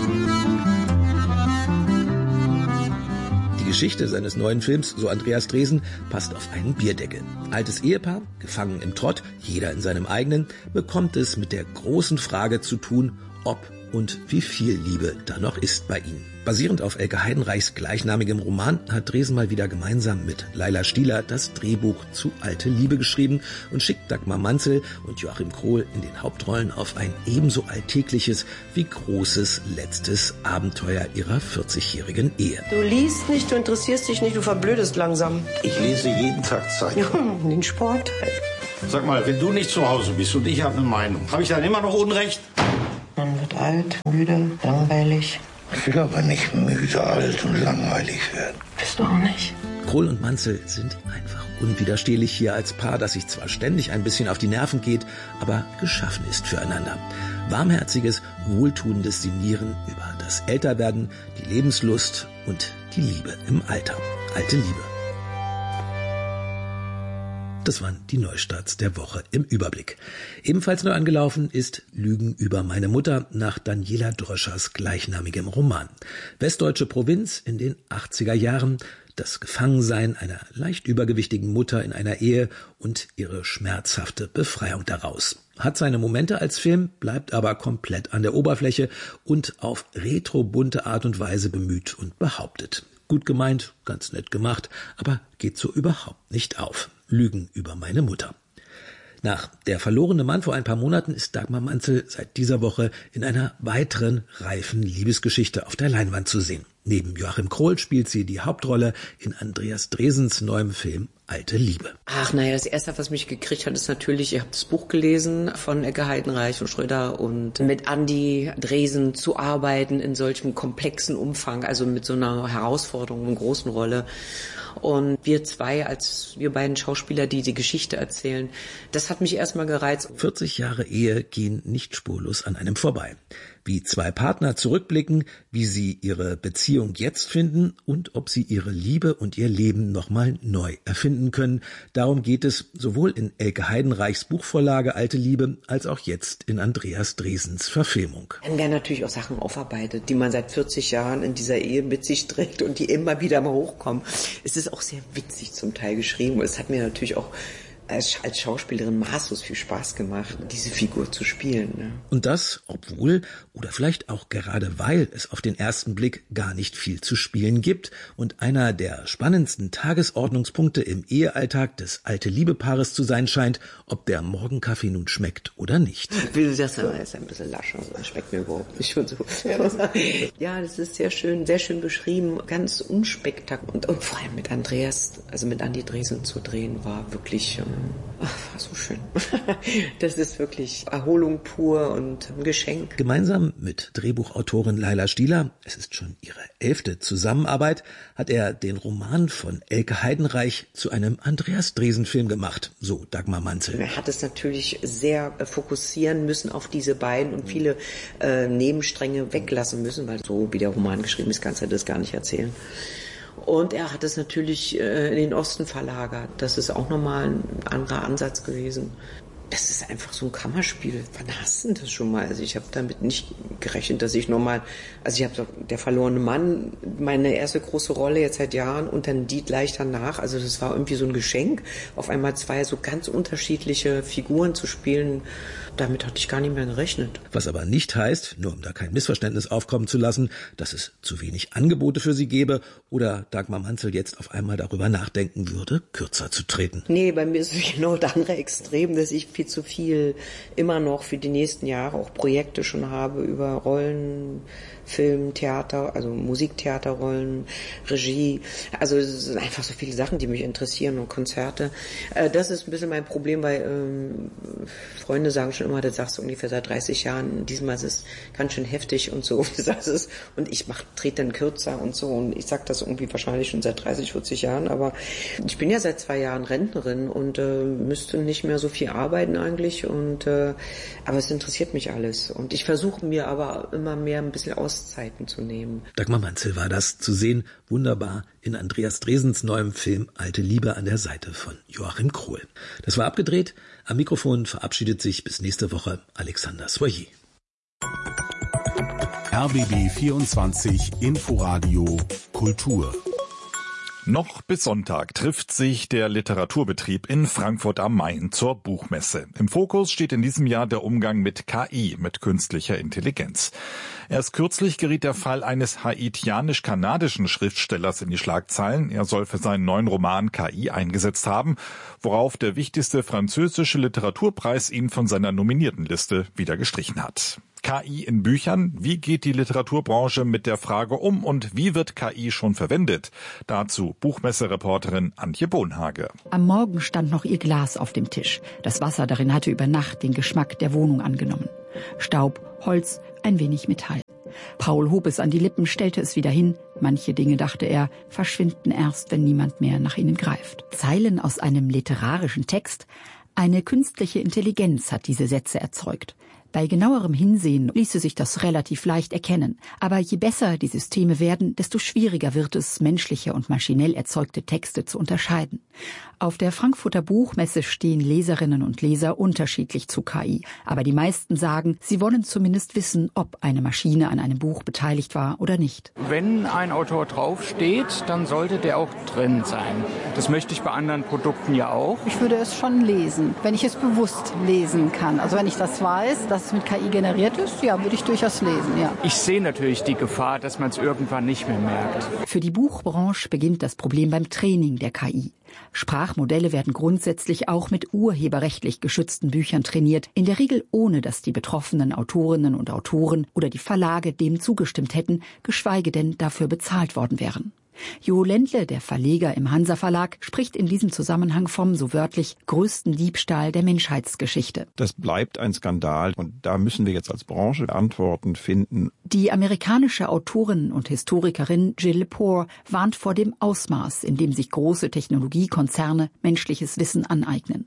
Die Geschichte seines neuen Films, so Andreas Dresen, passt auf einen Bierdeckel. Altes Ehepaar, gefangen im Trott, jeder in seinem eigenen, bekommt es mit der großen Frage zu tun, ob und wie viel Liebe da noch ist bei ihnen. Basierend auf Elke Heidenreichs gleichnamigem Roman hat Dresen mal wieder gemeinsam mit Laila Stieler das Drehbuch zu Alte Liebe geschrieben und schickt Dagmar Manzel und Joachim Krohl in den Hauptrollen auf ein ebenso alltägliches wie großes letztes Abenteuer ihrer 40-jährigen Ehe. Du liest nicht, du interessierst dich nicht, du verblödest langsam. Ich lese jeden Tag Zeitung. Ja, den Sport halt. Sag mal, wenn du nicht zu Hause bist und ich habe eine Meinung, habe ich dann immer noch Unrecht? Man wird alt, müde, langweilig. Ich will aber nicht müde, alt und langweilig werden. Bist du auch nicht? Krohl und Manzel sind einfach unwiderstehlich hier als Paar, das sich zwar ständig ein bisschen auf die Nerven geht, aber geschaffen ist füreinander. Warmherziges, wohltuendes Sinnieren über das Älterwerden, die Lebenslust und die Liebe im Alter. Alte Liebe. Das waren die Neustarts der Woche im Überblick. Ebenfalls neu angelaufen ist Lügen über meine Mutter nach Daniela Dröschers gleichnamigem Roman. Westdeutsche Provinz in den 80er Jahren, das Gefangensein einer leicht übergewichtigen Mutter in einer Ehe und ihre schmerzhafte Befreiung daraus. Hat seine Momente als Film, bleibt aber komplett an der Oberfläche und auf retrobunte Art und Weise bemüht und behauptet. Gut gemeint, ganz nett gemacht, aber geht so überhaupt nicht auf. Lügen über meine Mutter. Nach Der verlorene Mann vor ein paar Monaten ist Dagmar Manzel seit dieser Woche in einer weiteren reifen Liebesgeschichte auf der Leinwand zu sehen. Neben Joachim Krohl spielt sie die Hauptrolle in Andreas Dresens neuem Film Alte Liebe. Ach naja, das Erste, was mich gekriegt hat, ist natürlich, ich habe das Buch gelesen von Elke Heidenreich und Schröder und mit Andi Dresen zu arbeiten in solchem komplexen Umfang, also mit so einer Herausforderung, einer großen Rolle. Und wir zwei, als wir beiden Schauspieler, die die Geschichte erzählen, das hat mich erstmal gereizt. 40 Jahre Ehe gehen nicht spurlos an einem vorbei. Wie zwei Partner zurückblicken, wie sie ihre Beziehung jetzt finden und ob sie ihre Liebe und ihr Leben nochmal neu erfinden können. Darum geht es sowohl in Elke Heidenreichs Buchvorlage Alte Liebe als auch jetzt in Andreas Dresens Verfilmung. Dann werden natürlich auch Sachen aufarbeitet, die man seit 40 Jahren in dieser Ehe mit sich trägt und die immer wieder mal hochkommen. Es ist auch sehr witzig zum Teil geschrieben. Es hat mir natürlich auch als Schauspielerin maßlos viel Spaß gemacht, diese Figur zu spielen. Ne? Und das, obwohl oder vielleicht auch gerade weil es auf den ersten Blick gar nicht viel zu spielen gibt und einer der spannendsten Tagesordnungspunkte im Ehealltag des Alte-Liebe-Paares zu sein scheint, ob der Morgenkaffee nun schmeckt oder nicht. Wie du sagst, er ist ein bisschen lasch, also das schmeckt mir überhaupt nicht. Ja, das ist sehr schön beschrieben, ganz unspektakulär. Und vor allem mit Andreas, also mit Andi Dresen zu drehen, war wirklich, war so schön. Das ist wirklich Erholung pur und ein Geschenk. Gemeinsam mit Drehbuchautorin Laila Stieler, es ist schon ihre 11. Zusammenarbeit, hat er den Roman von Elke Heidenreich zu einem Andreas Dresen-Film gemacht, so Dagmar Manzel. Er hat es natürlich sehr fokussieren müssen auf diese beiden und viele Nebenstränge weglassen müssen, weil so wie der Roman geschrieben ist, kannst du das gar nicht erzählen. Und er hat es natürlich in den Osten verlagert. Das ist auch nochmal ein anderer Ansatz gewesen. Das ist einfach so ein Kammerspiel. Wann hast du das schon mal? Also ich habe damit nicht gerechnet, dass ich nochmal, also ich habe Der verlorene Mann, meine erste große Rolle jetzt seit Jahren und dann die gleich danach. Also das war irgendwie so ein Geschenk, auf einmal zwei so ganz unterschiedliche Figuren zu spielen. Damit hatte ich gar nicht mehr gerechnet. Was aber nicht heißt, nur um da kein Missverständnis aufkommen zu lassen, dass es zu wenig Angebote für sie gäbe oder Dagmar Manzel jetzt auf einmal darüber nachdenken würde, kürzer zu treten. Nee, bei mir ist es genau das andere Extrem, dass ich viel zu viel immer noch für die nächsten Jahre auch Projekte schon habe über Rollen, Film, Theater, also Musiktheaterrollen, Regie. Also es sind einfach so viele Sachen, die mich interessieren und Konzerte. Das ist ein bisschen mein Problem, weil Freunde sagen schon immer, das sagst du ungefähr seit 30 Jahren, diesmal ist es ganz schön heftig und so. Und ich trete dann kürzer und so. Und ich sag das irgendwie wahrscheinlich schon seit 30, 40 Jahren. Aber ich bin ja seit 2 Jahren Rentnerin und müsste nicht mehr so viel arbeiten eigentlich. Aber es interessiert mich alles. Und ich versuche mir aber immer mehr ein bisschen Auszeiten zu nehmen. Dagmar Manzel war das zu sehen, wunderbar in Andreas Dresens neuem Film Alte Liebe an der Seite von Joachim Krohl. Das war abgedreht. Am Mikrofon verabschiedet sich bis nächste Woche Alexander Soyer. RBB 24 Inforadio Kultur. Noch bis Sonntag trifft sich der Literaturbetrieb in Frankfurt am Main zur Buchmesse. Im Fokus steht in diesem Jahr der Umgang mit KI, mit künstlicher Intelligenz. Erst kürzlich geriet der Fall eines haitianisch-kanadischen Schriftstellers in die Schlagzeilen. Er soll für seinen neuen Roman KI eingesetzt haben, worauf der wichtigste französische Literaturpreis ihn von seiner Nominiertenliste wieder gestrichen hat. KI in Büchern? Wie geht die Literaturbranche mit der Frage um und wie wird KI schon verwendet? Dazu Buchmessereporterin Antje Bohnhage. Am Morgen stand noch ihr Glas auf dem Tisch. Das Wasser darin hatte über Nacht den Geschmack der Wohnung angenommen. Staub, Holz, ein wenig Metall. Paul hob es an die Lippen, stellte es wieder hin. Manche Dinge, dachte er, verschwinden erst, wenn niemand mehr nach ihnen greift. Zeilen aus einem literarischen Text? Eine künstliche Intelligenz hat diese Sätze erzeugt. Bei genauerem Hinsehen ließe sich das relativ leicht erkennen. Aber je besser die Systeme werden, desto schwieriger wird es, menschliche und maschinell erzeugte Texte zu unterscheiden. Auf der Frankfurter Buchmesse stehen Leserinnen und Leser unterschiedlich zu KI. Aber die meisten sagen, sie wollen zumindest wissen, ob eine Maschine an einem Buch beteiligt war oder nicht. Wenn ein Autor draufsteht, dann sollte der auch drin sein. Das möchte ich bei anderen Produkten ja auch. Ich würde es schon lesen, wenn ich es bewusst lesen kann. Also wenn ich das weiß, dass es mit KI generiert ist, ja, würde ich durchaus lesen, ja. Ich sehe natürlich die Gefahr, dass man es irgendwann nicht mehr merkt. Für die Buchbranche beginnt das Problem beim Training der KI. Sprachmodelle werden grundsätzlich auch mit urheberrechtlich geschützten Büchern trainiert, in der Regel ohne, dass die betroffenen Autorinnen und Autoren oder die Verlage dem zugestimmt hätten, geschweige denn dafür bezahlt worden wären. Jo Ländle, der Verleger im Hansa Verlag, spricht in diesem Zusammenhang vom, so wörtlich, größten Diebstahl der Menschheitsgeschichte. Das bleibt ein Skandal und da müssen wir jetzt als Branche Antworten finden. Die amerikanische Autorin und Historikerin Jill Lepore warnt vor dem Ausmaß, in dem sich große Technologiekonzerne menschliches Wissen aneignen.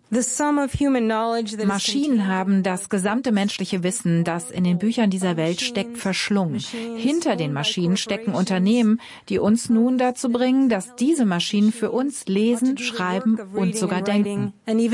Maschinen haben das gesamte menschliche Wissen, das in den Büchern dieser Welt steckt, verschlungen. Hinter den Maschinen stecken Unternehmen, die uns nun Bildung dazu bringen, dass diese Maschinen für uns lesen, schreiben und sogar denken.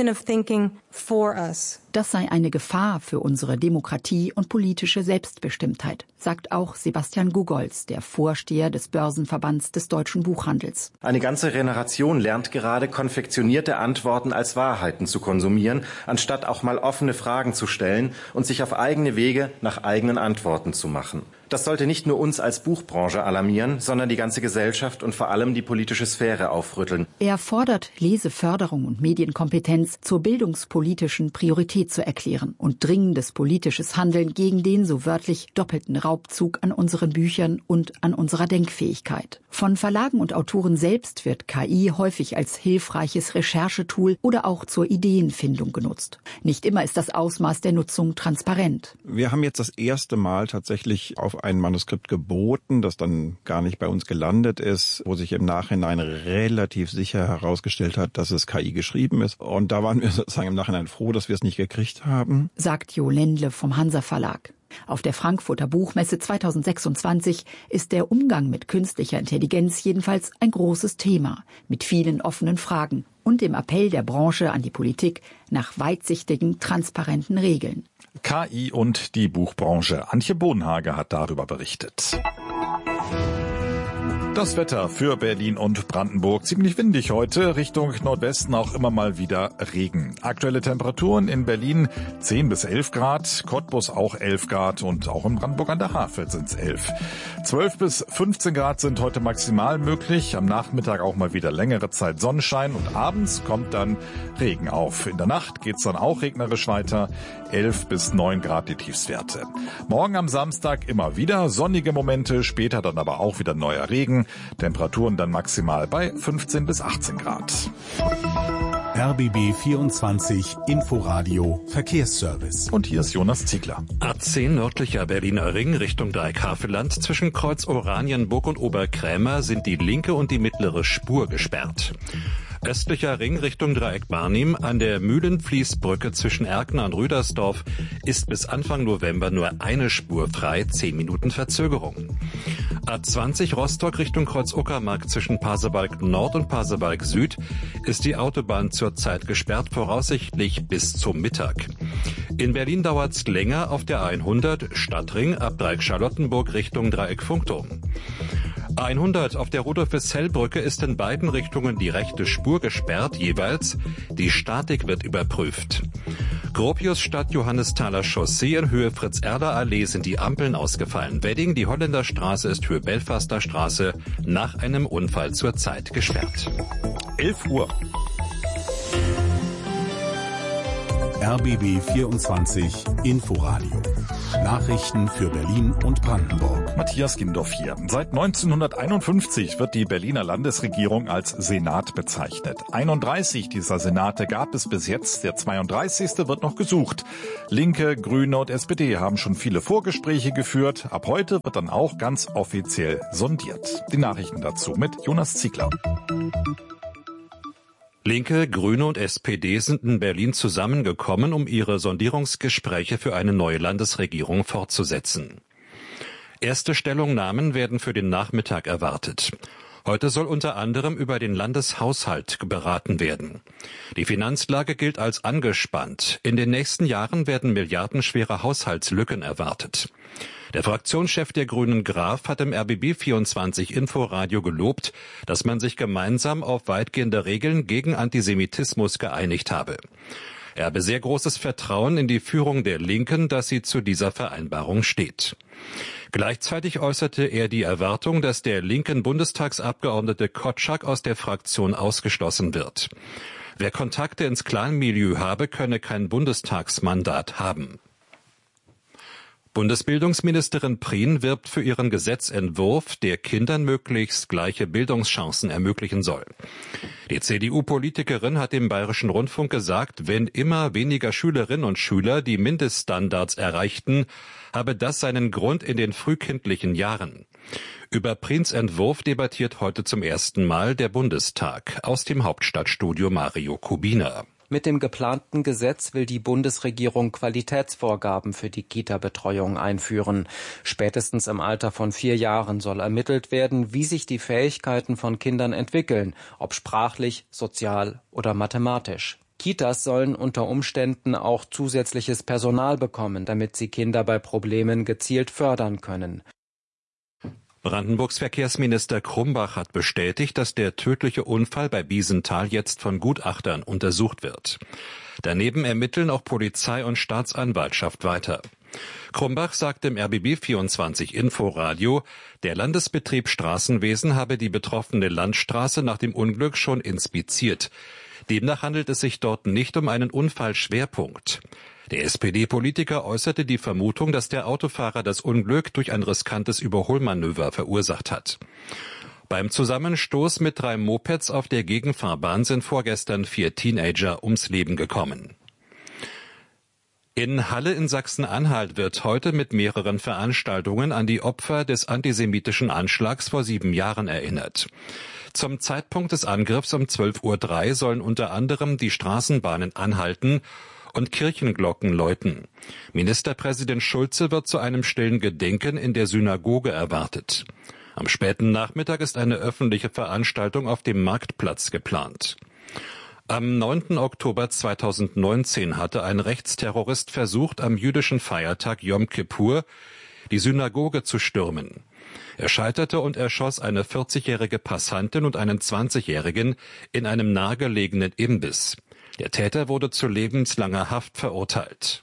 Das sei eine Gefahr für unsere Demokratie und politische Selbstbestimmtheit, sagt auch Sebastian Gugolz, der Vorsteher des Börsenverbands des deutschen Buchhandels. Eine ganze Generation lernt gerade, konfektionierte Antworten als Wahrheiten zu konsumieren, anstatt auch mal offene Fragen zu stellen und sich auf eigene Wege nach eigenen Antworten zu machen. Das sollte nicht nur uns als Buchbranche alarmieren, sondern die ganze Gesellschaft und vor allem die politische Sphäre aufrütteln. Er fordert, Leseförderung und Medienkompetenz zur bildungspolitischen Priorität zu erklären und dringendes politisches Handeln gegen den so wörtlich doppelten Raubzug an unseren Büchern und an unserer Denkfähigkeit. Von Verlagen und Autoren selbst wird KI häufig als hilfreiches Recherchetool oder auch zur Ideenfindung genutzt. Nicht immer ist das Ausmaß der Nutzung transparent. Wir haben jetzt das erste Mal tatsächlich auf ein Manuskript geboten, das dann gar nicht bei uns gelandet ist, wo sich im Nachhinein relativ sicher herausgestellt hat, dass es KI geschrieben ist. Und da waren wir sozusagen im Nachhinein froh, dass wir es nicht gekriegt haben. Sagt Jo Lendle vom Hansa Verlag. Auf der Frankfurter Buchmesse 2026 ist der Umgang mit künstlicher Intelligenz jedenfalls ein großes Thema, mit vielen offenen Fragen und dem Appell der Branche an die Politik nach weitsichtigen, transparenten Regeln. KI und die Buchbranche. Antje Bohnhage hat darüber berichtet. Das Wetter für Berlin und Brandenburg. Ziemlich windig heute, Richtung Nordwesten auch immer mal wieder Regen. Aktuelle Temperaturen in Berlin 10 bis 11 Grad, Cottbus auch 11 Grad und auch in Brandenburg an der Havel sind es 11. 12 bis 15 Grad sind heute maximal möglich. Am Nachmittag auch mal wieder längere Zeit Sonnenschein und abends kommt dann Regen auf. In der Nacht geht's dann auch regnerisch weiter. 11 bis 9 Grad die Tiefstwerte. Morgen am Samstag immer wieder sonnige Momente, später dann aber auch wieder neuer Regen. Temperaturen dann maximal bei 15 bis 18 Grad. RBB 24 Inforadio Verkehrsservice. Und hier ist Jonas Ziegler. A10 nördlicher Berliner Ring Richtung Dreieck-Havelland. Zwischen Kreuz Oranienburg und Oberkrämer sind die linke und die mittlere Spur gesperrt. Östlicher Ring Richtung Dreieck Barnim an der Mühlenfließbrücke zwischen Erkner und Rüdersdorf ist bis Anfang November nur eine Spur frei, 10 Minuten Verzögerung. A20 Rostock Richtung Kreuz Uckermark zwischen Pasewalk Nord und Pasewalk Süd ist die Autobahn zurzeit gesperrt, voraussichtlich bis zum Mittag. In Berlin dauert's länger auf der 100 Stadtring ab Dreieck Charlottenburg Richtung Dreieck Funkturm. 100 auf der Rudolf-Hessel-Brücke ist in beiden Richtungen die rechte Spur gesperrt, jeweils. Die Statik wird überprüft. Gropiusstadt Johannesthaler Chaussee in Höhe Fritz-Erler-Allee sind die Ampeln ausgefallen. Wedding, die Holländerstraße ist Höhe Belfaster Straße nach einem Unfall zurzeit gesperrt. 11 Uhr. RBB 24 Inforadio. Nachrichten für Berlin und Brandenburg. Matthias Gindorf hier. Seit 1951 wird die Berliner Landesregierung als Senat bezeichnet. 31 dieser Senate gab es bis jetzt. Der 32. wird noch gesucht. Linke, Grüne und SPD haben schon viele Vorgespräche geführt. Ab heute wird dann auch ganz offiziell sondiert. Die Nachrichten dazu mit Jonas Ziegler. Linke, Grüne und SPD sind in Berlin zusammengekommen, um ihre Sondierungsgespräche für eine neue Landesregierung fortzusetzen. Erste Stellungnahmen werden für den Nachmittag erwartet. Heute soll unter anderem über den Landeshaushalt beraten werden. Die Finanzlage gilt als angespannt. In den nächsten Jahren werden milliardenschwere Haushaltslücken erwartet. Der Fraktionschef der Grünen Graf hat im RBB 24 Inforadio gelobt, dass man sich gemeinsam auf weitgehende Regeln gegen Antisemitismus geeinigt habe. Er habe sehr großes Vertrauen in die Führung der Linken, dass sie zu dieser Vereinbarung steht. Gleichzeitig äußerte er die Erwartung, dass der linken Bundestagsabgeordnete Kotschak aus der Fraktion ausgeschlossen wird. Wer Kontakte ins Clanmilieu habe, könne kein Bundestagsmandat haben. Bundesbildungsministerin Prien wirbt für ihren Gesetzentwurf, der Kindern möglichst gleiche Bildungschancen ermöglichen soll. Die CDU-Politikerin hat dem Bayerischen Rundfunk gesagt, wenn immer weniger Schülerinnen und Schüler die Mindeststandards erreichten, habe das seinen Grund in den frühkindlichen Jahren. Über Priens Entwurf debattiert heute zum ersten Mal der Bundestag. Aus dem Hauptstadtstudio Mario Kubina. Mit dem geplanten Gesetz will die Bundesregierung Qualitätsvorgaben für die Kita-Betreuung einführen. Spätestens im Alter von 4 Jahren soll ermittelt werden, wie sich die Fähigkeiten von Kindern entwickeln, ob sprachlich, sozial oder mathematisch. Kitas sollen unter Umständen auch zusätzliches Personal bekommen, damit sie Kinder bei Problemen gezielt fördern können. Brandenburgs Verkehrsminister Krumbach hat bestätigt, dass der tödliche Unfall bei Biesenthal jetzt von Gutachtern untersucht wird. Daneben ermitteln auch Polizei und Staatsanwaltschaft weiter. Krumbach sagt im RBB24 Inforadio, der Landesbetrieb Straßenwesen habe die betroffene Landstraße nach dem Unglück schon inspiziert. Demnach handelt es sich dort nicht um einen Unfallschwerpunkt. Der SPD-Politiker äußerte die Vermutung, dass der Autofahrer das Unglück durch ein riskantes Überholmanöver verursacht hat. Beim Zusammenstoß mit 3 Mopeds auf der Gegenfahrbahn sind vorgestern 4 Teenager ums Leben gekommen. In Halle in Sachsen-Anhalt wird heute mit mehreren Veranstaltungen an die Opfer des antisemitischen Anschlags vor 7 Jahren erinnert. Zum Zeitpunkt des Angriffs um 12:03 Uhr sollen unter anderem die Straßenbahnen anhalten und Kirchenglocken läuten. Ministerpräsident Schulze wird zu einem stillen Gedenken in der Synagoge erwartet. Am späten Nachmittag ist eine öffentliche Veranstaltung auf dem Marktplatz geplant. Am 9. Oktober 2019 hatte ein Rechtsterrorist versucht, am jüdischen Feiertag Yom Kippur die Synagoge zu stürmen. Er scheiterte und erschoss eine 40-jährige Passantin und einen 20-jährigen in einem nahegelegenen Imbiss. Der Täter wurde zu lebenslanger Haft verurteilt.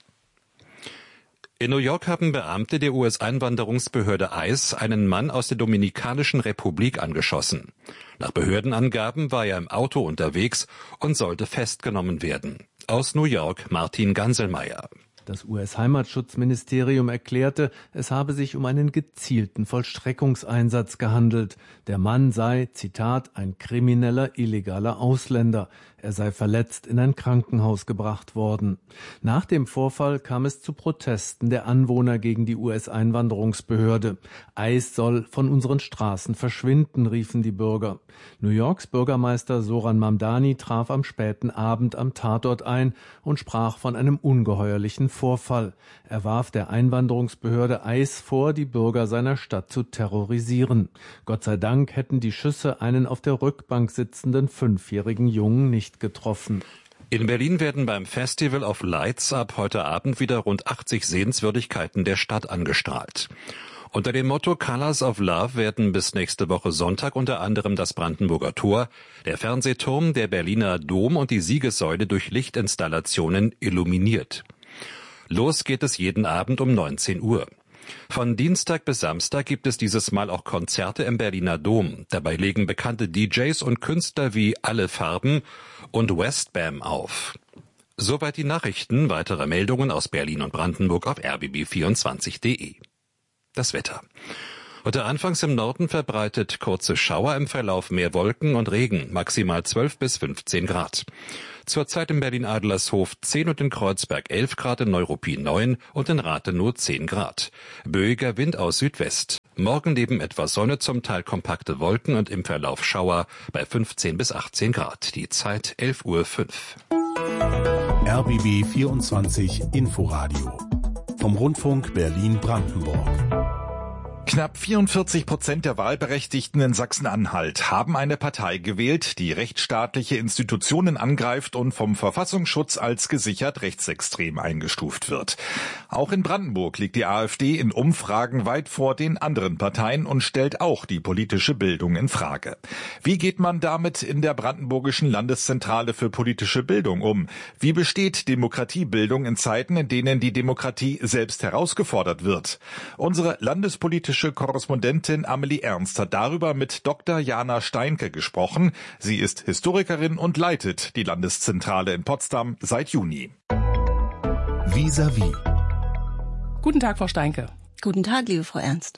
In New York haben Beamte der US-Einwanderungsbehörde ICE einen Mann aus der Dominikanischen Republik angeschossen. Nach Behördenangaben war er im Auto unterwegs und sollte festgenommen werden. Aus New York Martin Ganselmeier. Das US-Heimatschutzministerium erklärte, es habe sich um einen gezielten Vollstreckungseinsatz gehandelt. Der Mann sei, Zitat, ein krimineller, illegaler Ausländer. Er sei verletzt in ein Krankenhaus gebracht worden. Nach dem Vorfall kam es zu Protesten der Anwohner gegen die US-Einwanderungsbehörde. ICE soll von unseren Straßen verschwinden, riefen die Bürger. New Yorks Bürgermeister Zoran Mamdani traf am späten Abend am Tatort ein und sprach von einem ungeheuerlichen Vorfall. Er warf der Einwanderungsbehörde ICE vor, die Bürger seiner Stadt zu terrorisieren. Gott sei Dank hätten die Schüsse einen auf der Rückbank sitzenden 5-jährigen Jungen nicht getroffen. In Berlin werden beim Festival of Lights ab heute Abend wieder rund 80 Sehenswürdigkeiten der Stadt angestrahlt. Unter dem Motto Colors of Love werden bis nächste Woche Sonntag unter anderem das Brandenburger Tor, der Fernsehturm, der Berliner Dom und die Siegessäule durch Lichtinstallationen illuminiert. Los geht es jeden Abend um 19 Uhr. Von Dienstag bis Samstag gibt es dieses Mal auch Konzerte im Berliner Dom. Dabei legen bekannte DJs und Künstler wie Alle Farben und Westbam auf. Soweit die Nachrichten. Weitere Meldungen aus Berlin und Brandenburg auf rbb24.de. Das Wetter. Heute anfangs im Norden verbreitet kurze Schauer, im Verlauf mehr Wolken und Regen, maximal 12 bis 15 Grad. Zurzeit in Berlin-Adlershof 10 und in Kreuzberg 11 Grad, in Neuruppin 9 und in Rathenow 10 Grad. Böiger Wind aus Südwest. Morgen neben etwas Sonne, zum Teil kompakte Wolken und im Verlauf Schauer bei 15 bis 18 Grad. Die Zeit 11:05 Uhr. RBB 24 Inforadio vom Rundfunk Berlin-Brandenburg. Knapp 44% der Wahlberechtigten in Sachsen-Anhalt haben eine Partei gewählt, die rechtsstaatliche Institutionen angreift und vom Verfassungsschutz als gesichert rechtsextrem eingestuft wird. Auch in Brandenburg liegt die AfD in Umfragen weit vor den anderen Parteien und stellt auch die politische Bildung in Frage. Wie geht man damit in der Brandenburgischen Landeszentrale für politische Bildung um? Wie besteht Demokratiebildung in Zeiten, in denen die Demokratie selbst herausgefordert wird? Unsere landespolitische Korrespondentin Amelie Ernst hat darüber mit Dr. Jana Steinke gesprochen. Sie ist Historikerin und leitet die Landeszentrale in Potsdam seit Juni. Vis-à-vis. Guten Tag, Frau Steinke. Guten Tag, liebe Frau Ernst.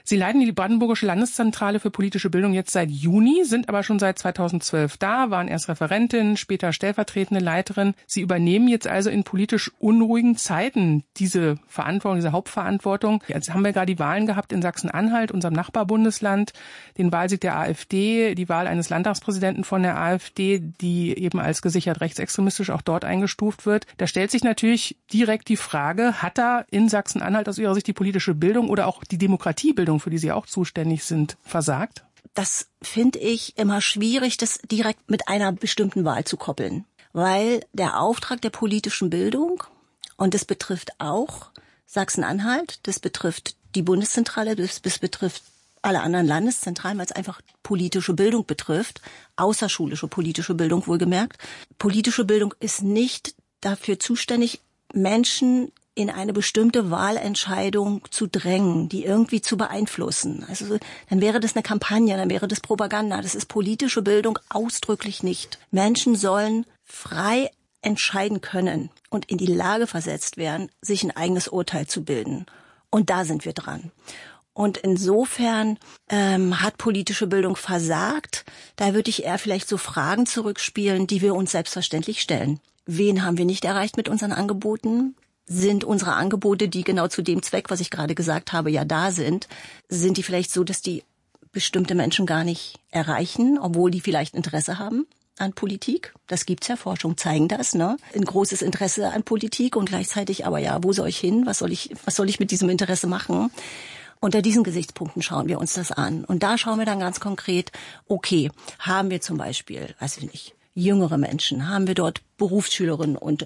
Sie leiten die Brandenburgische Landeszentrale für politische Bildung jetzt seit Juni, sind aber schon seit 2012 da, waren erst Referentin, später stellvertretende Leiterin. Sie übernehmen jetzt also in politisch unruhigen Zeiten diese Verantwortung, diese Hauptverantwortung. Jetzt haben wir gerade die Wahlen gehabt in Sachsen-Anhalt, unserem Nachbarbundesland, den Wahlsieg der AfD, die Wahl eines Landtagspräsidenten von der AfD, die eben als gesichert rechtsextremistisch auch dort eingestuft wird. Da stellt sich natürlich direkt die Frage, hat da in Sachsen-Anhalt aus Ihrer Sicht die politische Bildung oder auch die Demokratiebildung, für die Sie auch zuständig sind, versagt? Das finde ich immer schwierig, das direkt mit einer bestimmten Wahl zu koppeln. Weil der Auftrag der politischen Bildung, und das betrifft auch Sachsen-Anhalt, das betrifft die Bundeszentrale, das betrifft alle anderen Landeszentralen, weil es einfach politische Bildung betrifft, außerschulische politische Bildung wohlgemerkt. Politische Bildung ist nicht dafür zuständig, Menschen in eine bestimmte Wahlentscheidung zu drängen, die irgendwie zu beeinflussen. Also dann wäre das eine Kampagne, dann wäre das Propaganda. Das ist politische Bildung ausdrücklich nicht. Menschen sollen frei entscheiden können und in die Lage versetzt werden, sich ein eigenes Urteil zu bilden. Und da sind wir dran. Und insofern hat politische Bildung versagt. Da würde ich eher vielleicht so Fragen zurückspielen, die wir uns selbstverständlich stellen. Wen haben wir nicht erreicht mit unseren Angeboten? Sind unsere Angebote, die genau zu dem Zweck, was ich gerade gesagt habe, ja da sind die vielleicht so, dass die bestimmte Menschen gar nicht erreichen, obwohl die vielleicht Interesse haben an Politik? Das gibt's ja, Forschung zeigen das, ne? Ein großes Interesse an Politik und gleichzeitig aber ja, wo soll ich hin? Was soll ich mit diesem Interesse machen? Unter diesen Gesichtspunkten schauen wir uns das an. Und da schauen wir dann ganz konkret, okay, haben wir zum Beispiel, weiß ich nicht, jüngere Menschen, haben wir dort Berufsschülerinnen und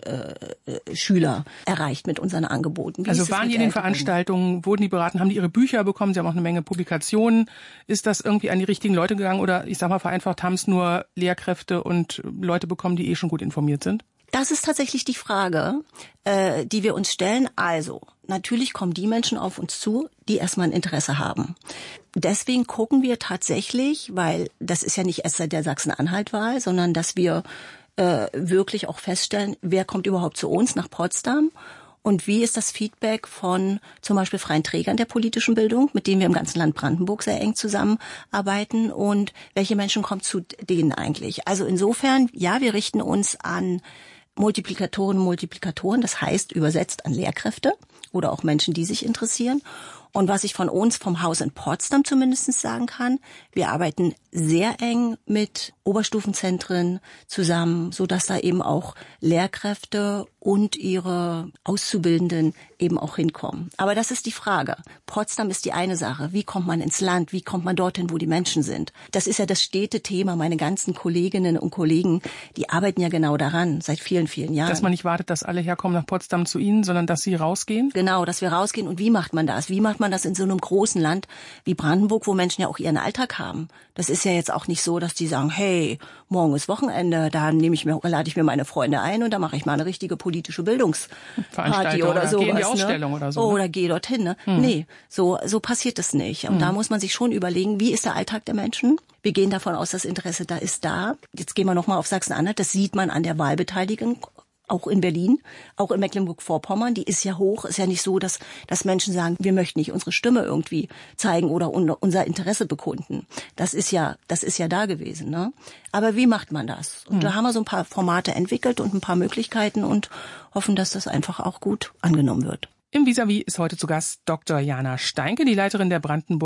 Schüler erreicht mit unseren Angeboten. Also waren die in den Veranstaltungen, wurden die beraten, haben die ihre Bücher bekommen, sie haben auch eine Menge Publikationen. Ist das irgendwie an die richtigen Leute gegangen oder, ich sag mal vereinfacht, haben es nur Lehrkräfte und Leute bekommen, die schon gut informiert sind? Das ist tatsächlich die Frage, die wir uns stellen. Also, natürlich kommen die Menschen auf uns zu, die erstmal ein Interesse haben. Deswegen gucken wir tatsächlich, weil das ist ja nicht erst seit der Sachsen-Anhalt-Wahl, sondern dass wir wirklich auch feststellen, wer kommt überhaupt zu uns nach Potsdam und wie ist das Feedback von zum Beispiel freien Trägern der politischen Bildung, mit denen wir im ganzen Land Brandenburg sehr eng zusammenarbeiten und welche Menschen kommen zu denen eigentlich. Also insofern, ja, wir richten uns an Multiplikatoren, das heißt übersetzt an Lehrkräfte oder auch Menschen, die sich interessieren. Und was ich von uns vom Haus in Potsdam zumindest sagen kann, wir arbeiten sehr eng mit Oberstufenzentren zusammen, so dass da eben auch Lehrkräfte und ihre Auszubildenden eben auch hinkommen. Aber das ist die Frage. Potsdam ist die eine Sache. Wie kommt man ins Land? Wie kommt man dorthin, wo die Menschen sind? Das ist ja das stete Thema. Meine ganzen Kolleginnen und Kollegen, die arbeiten ja genau daran, seit vielen, vielen Jahren. Dass man nicht wartet, dass alle herkommen nach Potsdam zu Ihnen, sondern dass Sie rausgehen? Genau, dass wir rausgehen. Und wie macht man das? Wie macht man das in so einem großen Land wie Brandenburg, wo Menschen ja auch ihren Alltag haben? Das ist ja jetzt auch nicht so, dass die sagen, hey, morgen ist Wochenende, da lade ich mir meine Freunde ein und da mache ich mal eine richtige politische Bildungsparty oder so. Geh in die Ausstellung oder so. Oder geh dorthin, ne? Nee, so passiert es nicht. Und da muss man sich schon überlegen, wie ist der Alltag der Menschen? Wir gehen davon aus, das Interesse da ist da. Jetzt gehen wir nochmal auf Sachsen-Anhalt. Das sieht man an der Wahlbeteiligung. Auch in Berlin, auch in Mecklenburg-Vorpommern, die ist ja hoch. Ist ja nicht so, dass Menschen sagen, wir möchten nicht unsere Stimme irgendwie zeigen oder unser Interesse bekunden. Das ist ja da gewesen, ne? Aber wie macht man das? Und da haben wir so ein paar Formate entwickelt und ein paar Möglichkeiten und hoffen, dass das einfach auch gut angenommen wird. Im Vis-à-vis ist heute zu Gast Dr. Jana Steinke, die Leiterin der Brandenburg